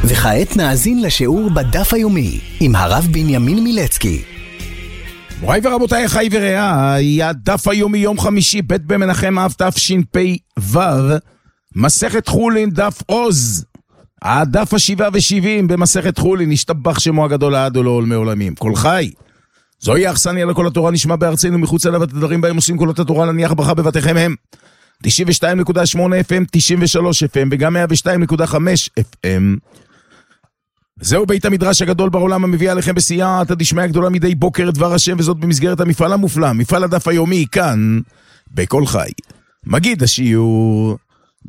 וכעת נאזין לשיעור בדף היומי עם הרב בנימין מילצקי. מוריי ורבותיי, חי ורעה, היה דף היומי יום חמישי, ב' במנחם אב תשפ"ו, מסכת חולין, דף עוז, הדף ה-70 במסכת חולין, נשתבח שמו הגדול לעד ולעול מעולמים. כל חי, זוהי האכסניה לכל התורה, נשמע בארצנו מחוץ אליו, התדרים בהם עושים כל התורה, להניח ברכה בבתיכם הם 92.8 FM, 93 FM וגם 102.5 FM. זהו בית המדרש הגדול בעולם המביא עליכם בסייעתא דשמיא הגדולה מדי בוקר דבר השם, וזאת במסגרת המפעל המופלא, מפעל הדף היומי כאן בכל חי. מגיד השיעור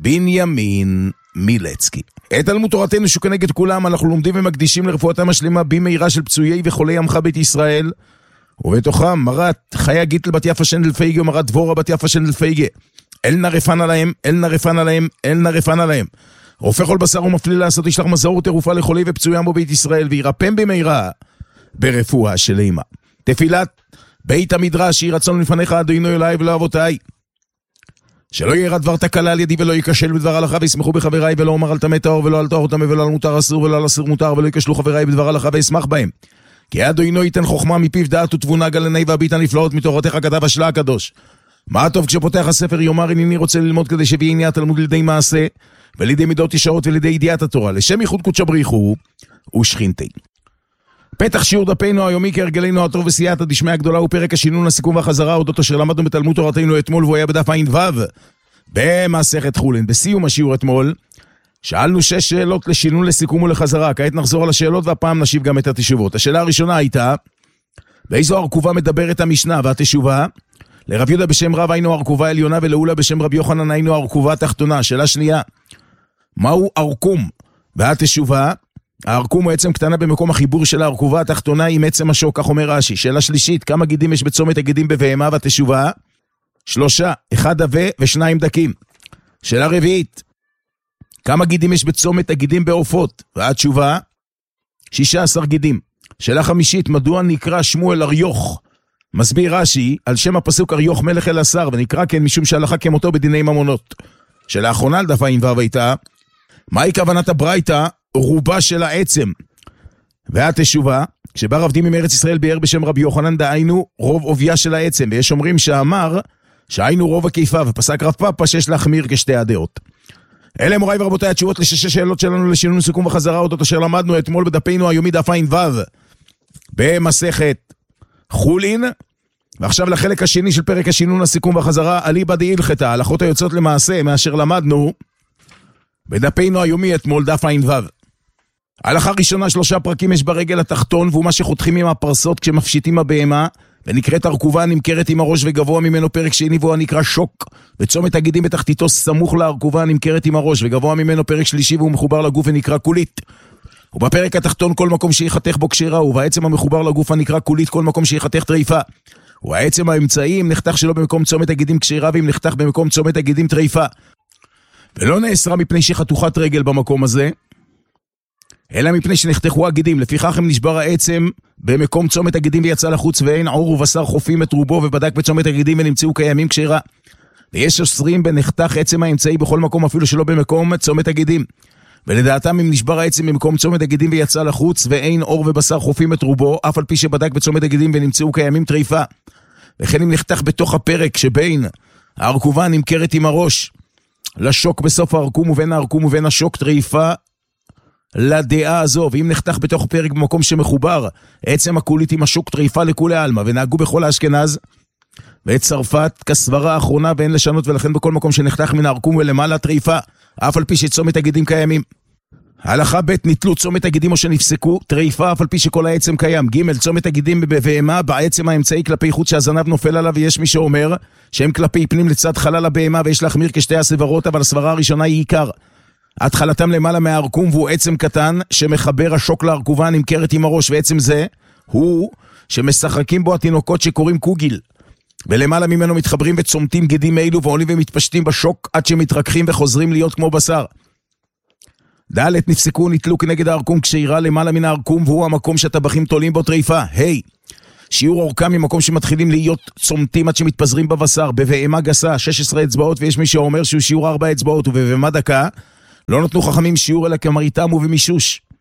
בנימין מילצקי. את תלמוד תורתנו שכנגד כולם אנחנו לומדים ומקדישים לרפואתם השלמה במהירה של פצועי וחולי עמך בית ישראל, ובתוכם מרת חיה גיטל בת יפה שנדל פייגה ומרת דבורה בת יפה שנדל פייגה. אל נרפן עליהם, אל נרפן עליהם, אל נרפן עליהם. רופא כל בשר ומפליל לעשות ישלח מזור ותרופה לחולי ופצויים בבית ישראל, וירפם במהרה ברפואה שלמה. תפילת בית המדרש, יהי רצון לפניך אדוני אלוהי ולאבותיי, שלא ירא דבר תקלה על ידי ולא ייכשל בדבר הלכה, וישמחו בחבריי, ולא אומר על טמא טהור ולא על טהור טמא ולא על מותר אסור ולא על אסיר מותר, ולא ייכשלו חבריי בדבר הלכה וישמח בהם. כי אדוני ייתן חוכמה מפיו דעת ותבונה גלני והביט הנפלאות מתורתך כתב השלה הקדוש. מה טוב כשפותח הספר יאמר הנני רוצה ללמוד כדי שיביא עניין תלמוד לידי מעשה ולידי מידות ישרות ולידי ידיעת התורה לשם ייחוד קודשא בריחו ושכינתי. פתח שיעור דפנו היומי כהרגלנו הטוב וסייעתא דשמיא הגדולה ופרק השינון לסיכום והחזרה אודות אשר למדנו בתלמוד תורתנו אתמול, והוא היה בדף ע"ו במסכת חולין. בסיום השיעור אתמול שאלנו 6 שאלות לשינון לסיכום ולחזרה. כעת נחזור על השאלות והפעם נשיב גם את התשובות. השאלה הראשונה הייתה באיזו הרכובה מדברת המשנה, והתשובה לרב יהודה בשם רב היינו הרכובה עליונה, ולאולה בשם רב יוחנן היינו הרכובה תחתונה. שאלה שנייה, מהו ארכום? והתשובה, הארכום הוא עצם קטנה במקום החיבור של הרכובה התחתונה עם עצם השוק, כך אומר רש"י. שאלה שלישית, כמה גידים יש בצומת הגידים בבהמה? והתשובה 3, 1 עבה ו2 דקים. שאלה רביעית, כמה גידים יש בצומת הגידים בעופות? והתשובה 16 גידים. שאלה חמישית, מדוע נקרא שמואל אריוך? מסביר רש"י על שם הפסוק אריוך מלך אל השר, ונקרא כן משום שהלכה כמותו בדיני ממונות. שאלה האחרונה על דף ע"ו הייתה, מהי כוונת הברייתא רובה של העצם? והתשובה, כשבא רב דימי מארץ ישראל ביאר בשם רבי יוחנן, דהיינו רוב עוביה של העצם, ויש אומרים שאמר שהיינו רוב הקיפה, ופסק רב פאפא שיש להחמיר כשתי הדעות. אלה מוריי ורבותיי התשובות לשש שאלות שלנו לשינון סיכום וחזרה אודות אשר למדנו אתמול בדפנו היומי דף ע"ו במסכת חולין. ועכשיו לחלק השני של פרק השינון הסיכום והחזרה, אליבא דהילכתא, ההלכות היוצאות למעשה מאשר למדנו בדפנו היומי אתמול דף ע"ו. ההלכה ראשונה, 3 פרקים יש ברגל התחתון, והוא מה שחותכים עם הפרסות כשמפשיטים הבהמה, ונקראת הרכובה נמכרת עם הראש וגבוה ממנו. פרק שני והוא הנקרא שוק, וצומת הגידים בתחתיתו סמוך להרכובה נמכרת עם הראש וגבוה ממנו. פרק שלישי והוא מחובר לגוף ונקרא קולית. ובפרק התחתון כל מקום שיחתך בו כשרה, ובעצם המחובר לגוף הנקרא קולית כל מקום שיחתך טריפה. ובעצם האמצעי אם נחתך שלא במקום צומת הגידים כשרה, ואם נחתך במקום צומת הגידים טריפה. ולא נאסרה מפני שחתוכת רגל במקום הזה, אלא מפני שנחתכו הגידים. לפיכך אם נשבר העצם במקום צומת הגידים ויצא לחוץ, ואין עור ובשר חופים את רובו, ובדק בצומת הגידים ונמצאו קיימים כשרה. ויש אוסרים בנחתך עצם האמצעי בכל מקום אפילו שלא במקום צומת הגידים. ולדעתם אם נשבר העצם במקום צומת הגידים ויצא לחוץ, ואין עור ובשר חופים את רובו, אף על פי שבדק בצומת הגידים ונמצאו קיימים טריפה. וכן אם נחתך בתוך הפרק שבין הרכובה נמכרת עם הראש לשוק בסוף הרכום, ובין הרכום ובין השוק טריפה לדעה הזו. ואם נחתך בתוך פרק במקום שמחובר עצם הקולית עם השוק טריפה לכולי עלמא, ונהגו בכל האשכנז ואת צרפת כסברה האחרונה ואין לשנות, ולכן בכל מקום שנחתך מן הרכום ולמעלה טריפה, אף על פי שצומת הגידים קיימים. הלכה ב' ניטלו צומת הגידים או שנפסקו טריפה אף על פי שכל העצם קיים. ג' צומת הגידים בבהמה בעצם האמצעי כלפי חוץ שהזנב נופל עליו, ויש מי שאומר שהם כלפי פנים לצד חלל הבהמה, ויש להחמיר כשתי הסברות, אבל הסברה הראשונה היא עיקר. התחלתם למעלה מהרכום והוא עצם קטן שמחבר השוק להרכובה נמכרת עם הראש, ועצם זה הוא שמשחקים בו התינוקות שקוראים קוגיל, ולמעלה ממנו מתחברים וצומתים גידים אלו ועולים ומתפשטים בשוק עד שמתרככים וחוזרים להיות כמו בשר. ד' נפסקו נטלו כנגד הארכום כשאירה למעלה מן הארכום, והוא המקום שהטבחים תולים בו טריפה. שיעור אורכם ממקום שמתחילים להיות צומתים עד שמתפזרים בבשר. בבהמה גסה 16 אצבעות, ויש מי שאומר שהוא שיעור 4 אצבעות, ובבהמה דקה לא נתנו חכמים שיעור אלא כמריתם ובמישוש.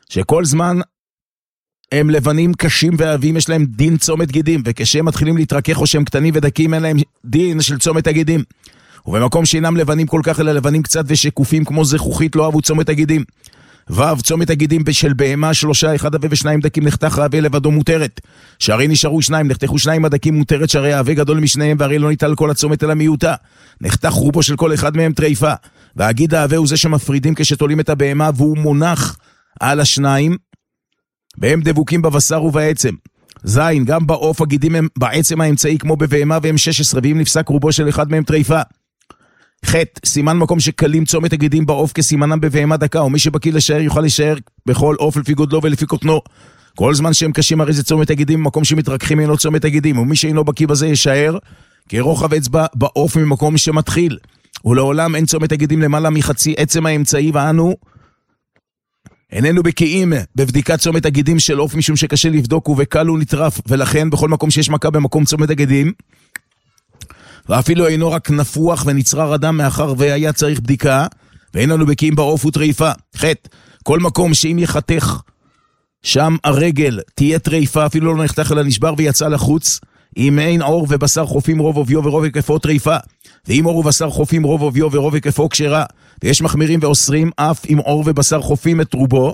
שכל זמן הם לבנים קשים ואהבים, יש להם דין צומת גידים, וכשהם מתחילים להתרכך או שהם קטנים ודקים, אין להם דין של צומת הגידים. ובמקום שאינם לבנים כל כך, אלא לבנים קצת ושקופים כמו זכוכית, לא אהבו צומת הגידים. צומת הגידים של בהמה 3, 1 עבה ו2 דקים נחתך העבה לבדו מותרת. שהרי נשארו 2, נחתכו 2 הדקים מותרת, שהרי העבה גדול משניהם, והרי לא ניתן כל הצומת אלא מיעוטה. נחתך רובו של כל אחד מהם טריפה. והגיד העבה הוא זה שמפרידים כשתולים את הבהמה, והוא מונח על השניים, והם דבוקים בבשר ובעצם. זין, גם בעוף הגידים הם בעצם האמצעי כמו בבהמה, והם 16, ואם נפסק רובו של אחד מהם טריפה. חטא, סימן מקום שקלים צומת הגידים בעוף כסימנם בבהמה דקה, ומי שבקיא לשער יוכל לשער בכל עוף לפי גודלו ולפי קוטנו. כל זמן שהם קשים הרי זה צומת הגידים, במקום שמתרככים אינו צומת הגידים, ומי שאינו בקיא בזה ישער כרוחב אצבע בעוף ממקום שמתחיל. ולעולם אין צומת הגידים למעלה מחצי עצם האמצעי, ואנו איננו בקיאים בבדיקת צומת הגידים של עוף, משום שקשה לבדוק ובקל הוא נטרף, ולכן בכל מקום שיש מכה במקום צומת הגידים, ואפילו אינו רק נפוח ונצרר אדם מאחר והיה צריך בדיקה, ואין לנו בקיאים בעוף וטריפה. חטא, כל מקום שאם יחתך שם הרגל תהיה טריפה, אפילו לא נחתך אלא נשבר ויצא לחוץ, אם אין עור ובשר חופים רוב אוביו ורוב היקפו טריפה, ואם עור ובשר חופים רוב אוביו ורוב היקפו כשרה, ויש מחמירים ואוסרים אף אם עור ובשר חופים את רובו,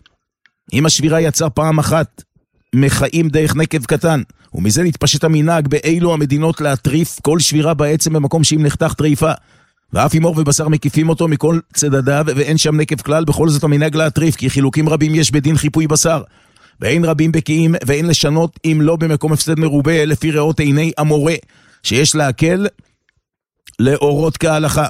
אם השבירה יצא פעם אחת מחיים דרך נקב קטן, ומזה נתפשט המנהג באילו המדינות להטריף כל שבירה בעצם במקום שאם נחתך טריפה, ואף אם עור ובשר מקיפים אותו מכל צדדיו ואין שם נקב כלל, בכל זאת המנהג להטריף, כי חילוקים רבים יש בדין חיפוי בשר, ואין רבים בקיאים ואין לשנות אם לא במקום הפסד מרובה לפי ראות עיני המורה, שיש להקל לאורות כהלכה.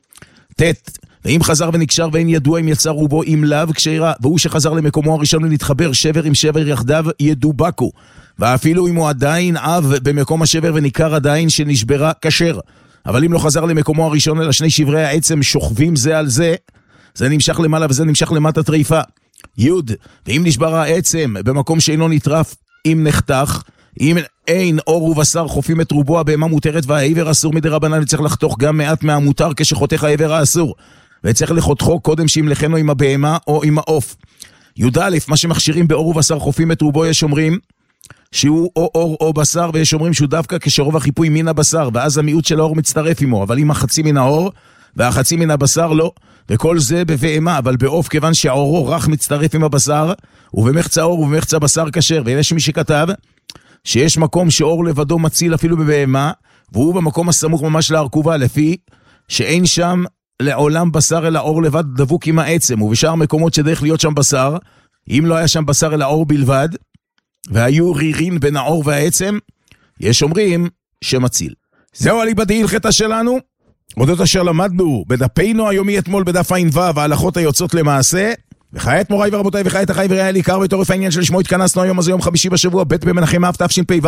תת, ואם חזר ונקשר ואין ידוע אם יצא רובו אם לאו כשרה, והוא שחזר למקומו הראשון ונתחבר שבר עם שבר יחדיו ידובקו, ואפילו אם הוא עדיין אב במקום השבר וניכר עדיין שנשברה כשר, אבל אם לא חזר למקומו הראשון אלא שני שברי העצם שוכבים זה על זה, זה נמשך למעלה וזה נמשך למטה טריפה. יוד, ואם נשבר העצם במקום שאינו נטרף אם נחתך, אם אין אור ובשר חופים את רובו, הבהמה מותרת והעבר אסור מדרבנן, וצריך לחתוך גם מעט מהמותר כשחותך העבר האסור, וצריך לחותכו קודם שימלכנו עם הבהמה או עם העוף. י"א, מה שמכשירים באור ובשר חופים את רובו, יש אומרים שהוא או אור או בשר, ויש אומרים שהוא דווקא כשרוב החיפוי מן הבשר, ואז המיעוט של האור מצטרף עמו, אבל אם החצי מן האור והחצי מן הבשר לא, וכל זה בבהמה, אבל בעוף כיוון שהאורו רך מצטרף עם הבשר, ובמחצה האור ובמחצה בשר כשר. ויש מי שכתב שיש מקום שאור לבדו מציל אפילו בבהמה, והוא במקום הסמוך ממש להרכובה, לפי שאין שם לעולם בשר אלא אור לבד דבוק עם העצם, ובשאר מקומות שדרך להיות שם בשר, אם לא היה שם בשר אלא אור בלבד, והיו רירין בין האור והעצם, יש אומרים שמציל. זהו הליבא דהילכתא שלנו, אודות אשר למדנו בדפינו היומי אתמול בדף ע"ו, ההלכות היוצאות למעשה. וכעת מוריי ורבותיי, וכעת אחי ורעי לי, קר ותורף העניין שלשמו התכנסנו היום, הזה יום חמישי בשבוע, ב' במנחם אב תשפ"ו.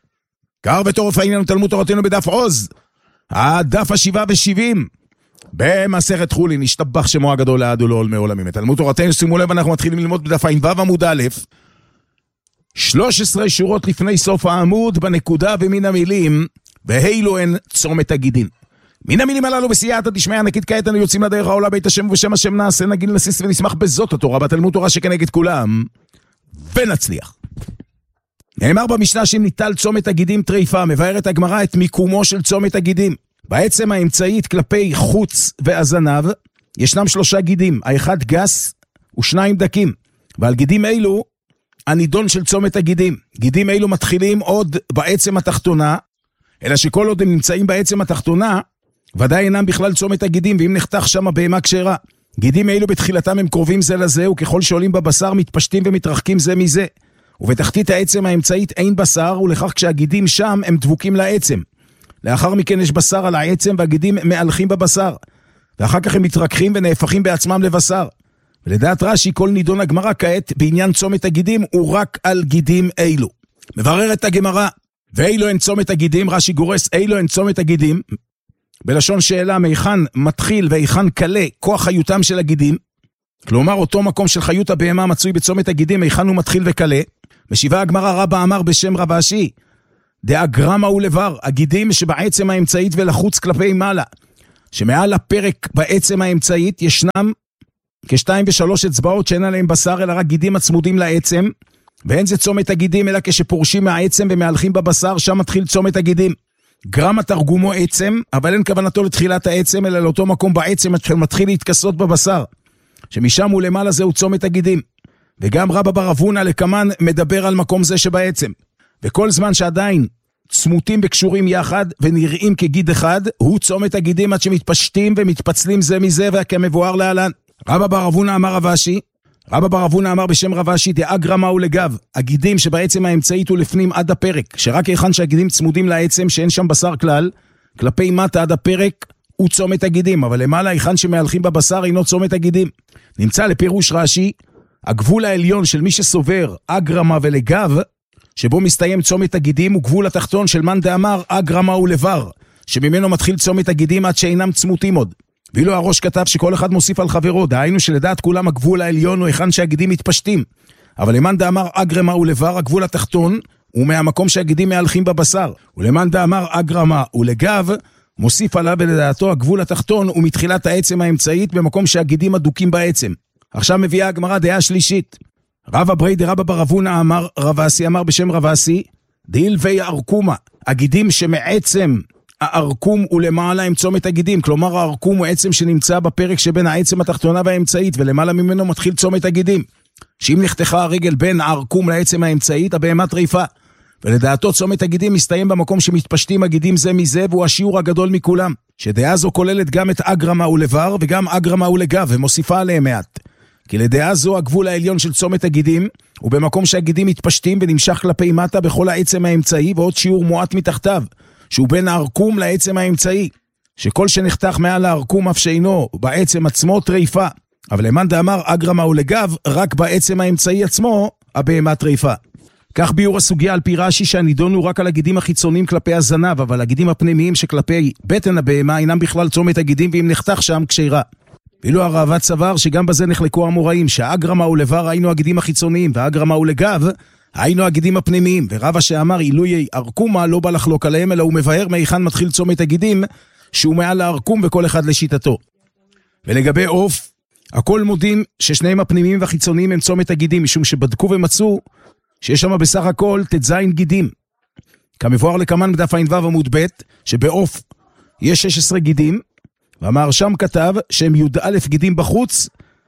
קר ותורף העניין תלמוד תורתנו בדף עוז, הדף 77 במסכת חולין, נשתבח שמו הגדול לעד ולעול מעולמים. תלמוד תורתנו, שימו לב, אנחנו מתחילים ללמוד בדף ע"ו עמוד א', 13 שורות לפני סוף העמוד, בנקודה ומן המילים, והילו הן צומת הגידין. מן המילים הללו בסייעתא דשמיא ענקית, כעת אנו יוצאים לדרך העולה בית השם, ובשם השם נעשה נגיד נסיס ונשמח בזאת התורה בתלמוד תורה שכנגד כולם, ונצליח. נאמר במשנה שאם ניטל צומת הגידים טריפה, מבארת הגמרא את מיקומו של צומת הגידים. בעצם האמצעית כלפי חוץ והזנב, ישנם 3 גידים, האחד גס ו2 דקים, ועל גידים אלו הנידון של צומת הגידים. גידים אלו מתחילים עוד בעצם התחתונה, אלא שכל עוד הם נמצאים בעצם התחתונה, ודאי אינם בכלל צומת הגידים, ואם נחתך שם בהמה כשרה. גידים אלו בתחילתם הם קרובים זה לזה, וככל שעולים בבשר מתפשטים ומתרחקים זה מזה. ובתחתית העצם האמצעית אין בשר, ולכך כשהגידים שם הם דבוקים לעצם. לאחר מכן יש בשר על העצם, והגידים מהלכים בבשר. ואחר כך הם מתרככים ונהפכים בעצמם לבשר. ולדעת רש"י, כל נידון הגמרא כעת בעניין צומת הגידים הוא רק על גידים אלו. מבררת הגמרא, ואילו הן צומת הגידים, רש"י גורס, אילו הן צומת הגידים, בלשון שאלה מהיכן מתחיל והיכן קלה כוח חיותם של הגידים, כלומר אותו מקום של חיות הבהמה מצוי בצומת הגידים, מהיכן הוא מתחיל וקלה. משיבה הגמרא, רבא אמר בשם רב אשי, דאגרמה הוא לבר, הגידים שבעצם האמצעית ולחוץ כלפי מעלה, שמעל הפרק בעצם האמצעית ישנם כשתיים ושלוש אצבעות שאין עליהם בשר, אלא רק גידים הצמודים לעצם, ואין זה צומת הגידים, אלא כשפורשים מהעצם ומהלכים בבשר, שם מתחיל צומת הגידים. גרם תרגומו עצם, אבל אין כוונתו לתחילת העצם, אלא לאותו מקום בעצם מתחיל להתכסות בבשר, שמשם ולמעלה זהו צומת הגידים. וגם רבא בר אבונה לקמן מדבר על מקום זה שבעצם. וכל זמן שעדיין צמותים וקשורים יחד ונראים כגיד אחד, הוא צומת הגידים עד שמתפשטים ומתפצלים זה מזה, וכמבואר להלן. רבא בר אבונה אמר רבא בר אבונה אמר בשם רב אשי, דאגרא מהו לגב, הגידים שבעצם האמצעית ולפנים עד הפרק, שרק היכן שהגידים צמודים לעצם שאין שם בשר כלל, כלפי מטה עד הפרק הוא צומת הגידים, אבל למעלה היכן שמהלכים בבשר אינו צומת הגידים. נמצא לפירוש רש"י, הגבול העליון של מי שסובר אגרמה ולגב, שבו מסתיים צומת הגידים, הוא גבול התחתון של מאן דאמר אגרמה ולבר, שממנו מתחיל צומת הגידים עד שאינם צמותים עוד. ואילו הראש כתב שכל אחד מוסיף על חברו, דהיינו שלדעת כולם הגבול העליון הוא היכן שהגידים מתפשטים. אבל למאן דאמר אגרמה ולבר, הגבול התחתון הוא מהמקום שהגידים מהלכים בבשר. ולמאן דאמר אגרמה ולגב, מוסיף עליו ולדעתו הגבול התחתון הוא מתחילת העצם האמצעית במקום שהגידים אדוקים בעצם. עכשיו מביאה הגמרא דעה שלישית. רבא ברי דרבא בר אבונה אמר, רב אסי אמר בשם רב אסי, דהילבי ארקומה, הגידים שמעצם הארקום ולמעלה הם צומת הגידים, כלומר הארקום הוא עצם שנמצא בפרק שבין העצם התחתונה והאמצעית, ולמעלה ממנו מתחיל צומת הגידים, שאם נחתכה הרגל בין הארקום לעצם האמצעית, הבהמה טריפה, ולדעתו צומת הגידים מסתיים במקום שמתפשטים הגידים זה מזה, והוא השיעור הגדול מכולם, שדעה זו כוללת גם את אגרמה ולבר, וגם אגרמה ולגב, ומוסיפה עליהם מעט. כי לדעה זו הגבול העליון של צומת הגידים, הוא במקום שהגידים מתפשטים ונמשך כלפי מטה בכל העצם האמצעי, ועוד שיעור מועט מתחתיו, שהוא בין הארקום לעצם האמצעי, שכל שנחתך מעל הארקום אף שאינו בעצם עצמו טריפה, אבל למאן דאמר אגרמה ולגב, רק בעצם האמצעי עצמו הבהמה טריפה. כך ביור הסוגיה על פי רש"י שהנידון הוא רק על הגידים החיצוניים כלפי הזנב, אבל הגידים הפנימיים שכלפי בטן הבהמה אינם בכלל צומת הגידים, ואם נחתך שם כשרה. ואילו הראב"ד סבר שגם בזה נחלקו המוראים, שהאגרמה ולבר היינו הגידים החיצוניים, והאגרמה ולגב היינו הגידים הפנימיים, ורבא שאמר אילויי ארקומה לא בא לחלוק עליהם, אלא הוא מבאר מהיכן מתחיל צומת הגידים, שהוא מעל הארקום וכל אחד לשיטתו. ולגבי עוף, הכל מודים ששניהם הפנימיים והחיצוניים הם צומת הגידים, משום שבדקו ומצאו שיש שם בסך הכל ט"ז גידים. כמבואר לקמן בדף ע"ו עמוד ב', שבעוף יש 16 גידים, ואמר שם כתב שהם י"א גידים בחוץ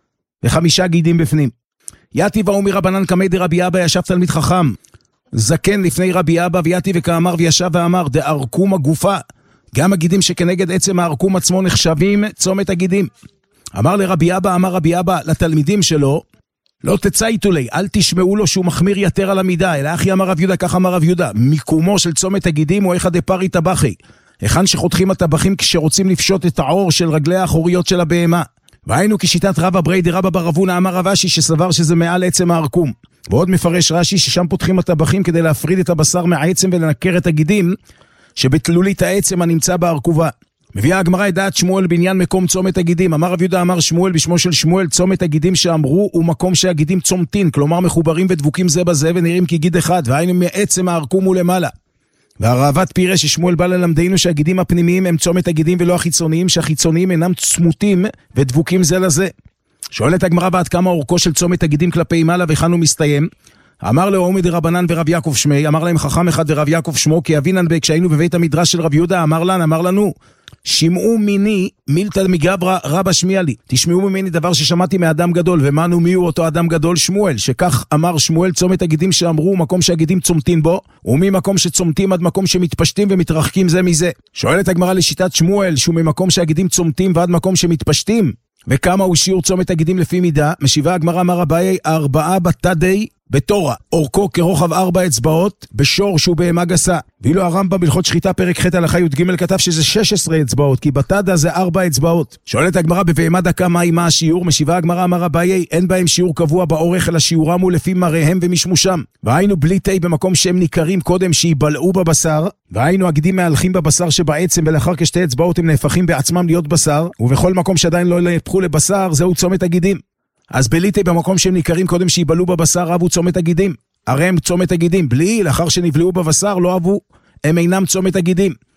ו5 גידים בפנים. יתי ואומי רבנן קמי דרבי אבא, ישב תלמיד חכם זקן לפני רבי אבא, ויתי וכאמר וישב ואמר דארקום הגופה, גם הגידים שכנגד עצם הארקום עצמו נחשבים צומת הגידים. אמר לרבי אבא, אמר רבי אבא לתלמידים שלו, לא תצייתו לי, אל תשמעו לו שהוא מחמיר יתר על המידה, אלא אחי אמר רב יהודה, כך אמר רב יהודה, מיקומו של צומת הגידים הוא אחד דפרי טבחי, היכן שחותכים הטבחים כשרוצים לפשוט את העור של רגלי האחוריות של הבהמה. והיינו כשיטת רבא ברי דרבא בר אבונה, אמר רב אשי שסבר שזה מעל עצם הארקום. ועוד מפרש רש"י ששם פותחים הטבחים כדי להפריד את הבשר מהעצם ולנקר את הגידים שבתלולית העצם הנמצא בארכובה. מביאה הגמרא את דעת שמואל בעניין מקום צומת הגידים. אמר רב יהודה אמר שמואל בשמו של שמואל, צומת הגידים שאמרו הוא מקום שהגידים צומתין, כלומר מחוברים ודבוקים זה בזה ונראים כגיד אחד, והיינו מעצם הארקום ולמעלה. והראב"ד פירש ששמואל בא ללמדנו שהגידים הפנימיים הם צומת הגידים ולא החיצוניים, שהחיצוניים אינם צמותים ודבוקים זה לזה. שואלת הגמרא בעד כמה אורכו של צומת הגידים כלפי מעלה וכאן הוא מסתיים. אמר לאומי דרבנן ורב יעקב שמי, אמר להם חכם אחד ורב יעקב שמו, כי אבינן כשהיינו בבית המדרש של רב יהודה, אמר לנו, שמעו מיני מילתא מגברא רבא שמיע לי, תשמעו ממני דבר ששמעתי מאדם גדול, ומנו מי הוא אותו אדם גדול? שמואל, שכך אמר שמואל צומת הגידים שאמרו מקום שהגידים צומתין בו, וממקום שצומתים עד מקום שמתפשטים ומתרחקים זה מזה. שואלת הגמרא לשיטת שמואל שהוא ממקום שהגידים צומתים ועד מקום שמתפשטים, וכמה הוא שיעור צומת הגידים לפי מידה? משיבה הגמרא אמר אביי 4 בתדי בתורה, אורכו כרוחב 4 אצבעות בשור שהוא בהמה גסה. ואילו הרמב"ם בהלכות שחיטה פרק ח' הלכה י"ג כתב שזה 16 אצבעות, כי בתדה זה 4 אצבעות. שואלת הגמרא בבהמה דקה מה השיעור? משיבה הגמרא אמר אביי אין בהם שיעור קבוע באורך, אלא שיעורם הוא לפי מראיהם ומשמושם. והיינו בלי תה במקום שהם ניכרים קודם שיבלעו בבשר, והיינו הגידים מהלכים בבשר שבעצם, ולאחר כשתי אצבעות הם נהפכים בעצמם להיות בשר, ובכל מקום שעדיין לא נהפכו לבשר זהו צומת הגידים. אז בליטי במקום שהם ניכרים קודם שיבלעו בבשר אבו צומת הגידים, הרי הם צומת הגידים, בלי לאחר שנבלעו בבשר לא אבו, הם אינם צומת הגידים.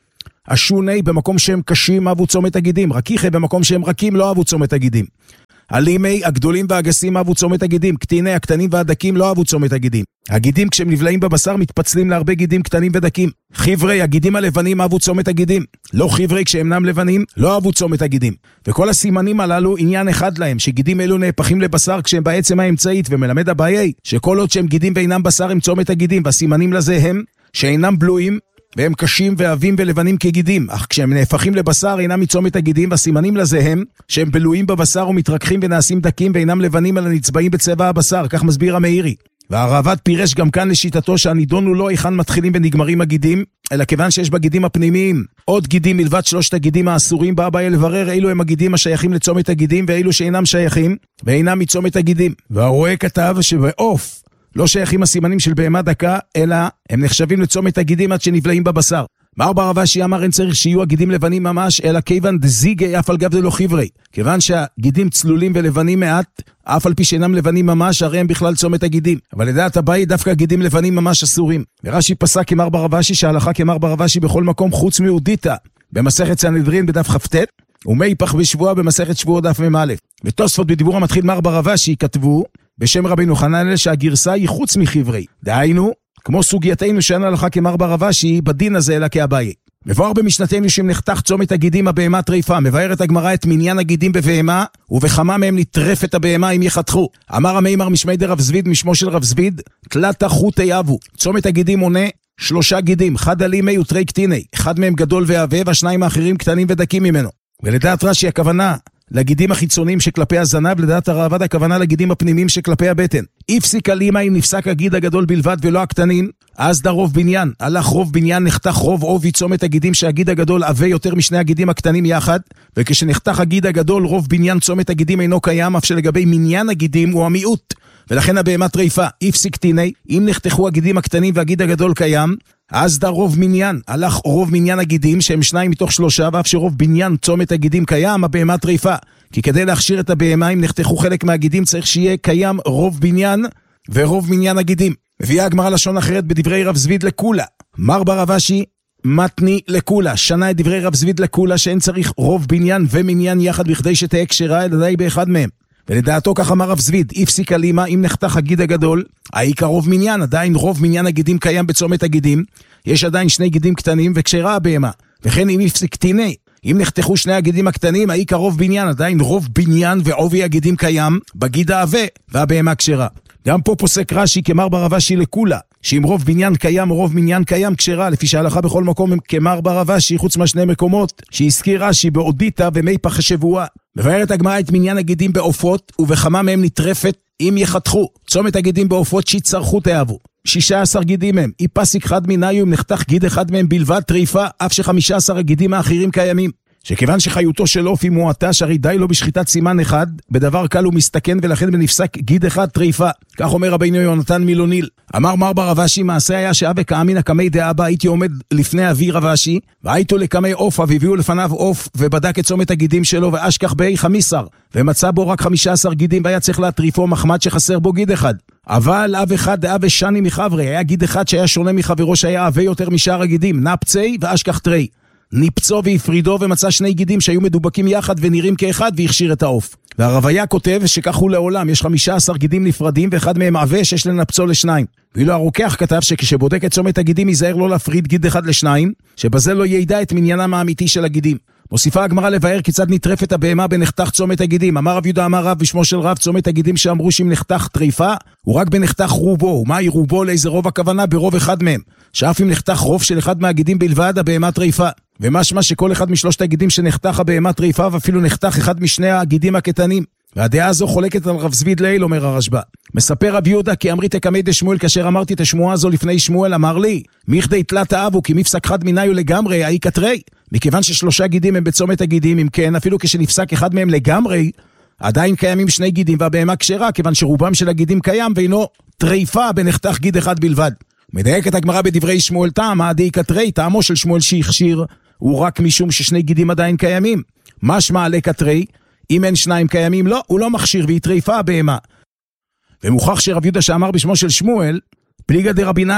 השוני במקום שהם קשים אהבו צומת הגידים, רקיחי במקום שהם רכים לא אהבו צומת הגידים. הלימי, הגדולים והגסים אהבו צומת הגידים, קטיני, הקטנים והדקים לא אהבו צומת הגידים. הגידים כשהם נבלעים בבשר מתפצלים להרבה גידים קטנים ודקים. חברי, הגידים הלבנים אהבו צומת הגידים. לא חברי, כשאינם לבנים, לא אהבו צומת הגידים. וכל הסימנים הללו עניין אחד להם, שגידים אלו נהפכים לבשר כשהם בעצם האמצעית, ומלמד הבעיה שכל עוד שהם גידים ואינם בשר הם צומת הגידים, והסימנים לזה הם שאינם בלויים, והם קשים ועבים ולבנים כגידים, אך כשהם נהפכים לבשר אינם מצומת הגידים, והסימנים לזה הם שהם בלויים בבשר ומתרככים ונעשים דקים ואינם לבנים אלא נצבעים בצבע הבשר, כך מסביר המאירי. והרעב"ד פירש גם כאן לשיטתו שהנידון הוא לא היכן מתחילים ונגמרים הגידים, אלא כיוון שיש בגידים הפנימיים עוד גידים מלבד שלושת הגידים האסורים, בא הבעיה לברר אילו הם הגידים השייכים לצומת הגידים ואילו שאינם שייכים ואינם מצומת הגידים. והרואה כתב שבעוף לא שייכים הסימנים של בהמה דקה, אלא הם נחשבים לצומת הגידים עד שנבלעים בבשר. מר בר אבשי אמר אין צריך שיהיו הגידים לבנים ממש, אלא כיוון דזיגי אף על גב דלא חברי. כיוון שהגידים צלולים ולבנים מעט, אף על פי שאינם לבנים ממש, הרי הם בכלל צומת הגידים. אבל לדעת הבאי דווקא הגידים לבנים ממש אסורים. ורש"י פסק כמר בר אבשי שההלכה כמר בר אבשי בכל מקום חוץ מאודיטה. במסכת סנהדרין בדף כ"ט, ומהיפך בשבועה במסכת שבועות דף מ"א. ותוספות בדיבור המתחיל מר בר אבשי כתבו בשם רבינו חננאל שהגרסה היא חוץ מחברי. דהיינו, כמו סוגייתנו שאין הלכה כמר בר אבשי בדין הזה אלא כאביי. מבואר במשנתנו שאם נחתך צומת הגידים הבהמה טריפה, מבארת הגמרא את מניין הגידים בבהמה, ובכמה מהם נטרפת הבהמה אם יחתכו. אמר המימר משמי דרב זביד, משמו של רב זביד, תלת חוטי אבו. צומת הגידים מונה 3 גידים, חד אלימי ותרי קטיני, אחד מהם גדול ועבה, והשניים האחרים קטנים ודקים ממנו. ולדעת רש"י הכוונה לגידים החיצוניים שכלפי הזנב, לדעת הרעב"ד הכוונה לגידים הפנימיים שכלפי הבטן. הפסיק אלימה אם נפסק הגיד הגדול בלבד ולא הקטנים, אז דה רוב בניין, הלך רוב בניין, נחתך רוב עובי צומת הגידים שהגיד הגדול עבה יותר משני הגידים הקטנים יחד, וכשנחתך הגיד הגדול רוב בניין צומת הגידים אינו קיים, אף שלגבי מניין הגידים הוא המיעוט, ולכן הבהמה טריפה. הפסיק תיני, אם נחתכו הגידים הקטנים והגיד הגדול קיים, אז דה רוב מניין, הלך רוב מניין הגידים שהם 2 מתוך 3, ואף שרוב בניין צומת הגידים קיים, הבהמה טריפה. כי כדי להכשיר את הבהמה, אם נחתכו חלק מהגידים, צריך שיהיה קיים רוב בניין ורוב מניין הגידים. מביאה הגמרא לשון אחרת בדברי רב זביד לכולה. מר בר אבשי מתני לכולה, שנה את דברי רב זביד לכולה, שאין צריך רוב בניין ומניין יחד בכדי שתהיה כשרה, אלא די באחד מהם. ולדעתו כך אמר רב זביד, הפסיק אלימה אם נחתך הגיד הגדול, העיקר רוב מניין, עדיין רוב מניין הגידים קיים בצומת הגידים, יש עדיין 2 גידים קטנים וכשרה הבהמה. וכן אם הפסיק תיני, אם נחתכו 2 הגידים הקטנים, העיקר רוב בניין, עדיין רוב בניין ועובי הגידים קיים בגיד העבה והבהמה כשרה. גם פה פוסק רש"י כמר בר אבשי לכולה, שאם רוב בניין קיים או רוב מניין קיים כשרה, לפי שההלכה בכל מקום הם כמר בר אבשי, חוץ מה 2 מקומות שהזכיר רש"י באודיטה ומהיפך השבועה. מבארת הגמרא את מניין הגידים בעופות, ובכמה מהם נטרפת אם יחתכו. צומת הגידים בעופות שיצרכו תאהבו. 16 גידים הם, איפסיק חד מיניו אם נחתך גיד אחד מהם בלבד טריפה, אף ש15 הגידים האחרים קיימים. שכיוון שחיותו של עוף היא מועטה, שהרי די לו בשחיטת סימן אחד, בדבר קל הוא מסתכן, ולכן בנפסק גיד אחד טריפה. כך אומר רבינו יונתן מילוניל. אמר מר בר אבשי, מעשה היה שאבא כאמינא קמי דאבא, הייתי עומד לפני אבי רב אשי, והייתו לקמי עוף, והביאו לפניו עוף, ובדק את צומת הגידים שלו, ואשכח בי 15, ומצא בו רק 15 גידים, והיה צריך להטריפו מחמד שחסר בו גיד אחד. אבל אב אחד דאב שני מחברי, היה גיד אחד שהיה שונה מחברו שהיה אבה יותר משאר הגידים, נפצי ואשכח תרי. ניפצו והפרידו ומצא 2 גידים שהיו מדובקים יחד ונראים כאחד והכשיר את העוף. והרוויה כותב שכך הוא לעולם, יש 15 גידים נפרדים ואחד מהם עבה שיש לנפצו ל2. ואילו הרוקח כתב שכשבודק את צומת הגידים ייזהר לא להפריד גיד אחד ל2, שבזה לא ידע את מניינם האמיתי של הגידים. מוסיפה הגמרא לבאר כיצד נטרפת הבהמה בנחתך צומת הגידים. אמר רב יהודה אמר רב בשמו של רב, צומת הגידים שאמרו שאם נחתך טריפה הוא רק בנחתך רובו. ומהי רובו? לאיזה רוב הכוונה? ברוב אחד מהם, שאף אם נחתך רוב של אחד מהגידים בלבד הבהמה טריפה. ומשמע שכל אחד משלושת הגידים שנחתך הבהמה טריפה, ואפילו נחתך אחד משני הגידים הקטנים. והדעה הזו חולקת על רב זביד ליל, אומר הרשב"א. מספר רב יהודה כי אמרי תקמי דשמואל, כאשר אמרתי את השמועה הזו לפני שמואל, אמר לי מכדי תלת האבו כי מפסק חד מיניו לגמרי האי קטרי. מכיוון ש3 גידים הם בצומת הגידים, אם כן אפילו כשנפסק אחד מהם לגמרי עדיין קיימים 2 גידים והבהמה כשרה, כיוון שרובם של הגידים קיים ואינו טריפה בנחתך גיד אחד בלבד. מדייק את הגמרא בדברי שמואל טעם האי קטרי, טעמו של שמואל שהכשיר הוא רק משום ש2 גידים עדיין קיימים. משמע עלי קטרי, אם אין 2 קיימים, לא, הוא לא מכשיר והיא טריפה הבהמה. ומוכח שרב יהודה שאמר בשמו של שמואל, פליגה דרבינאי,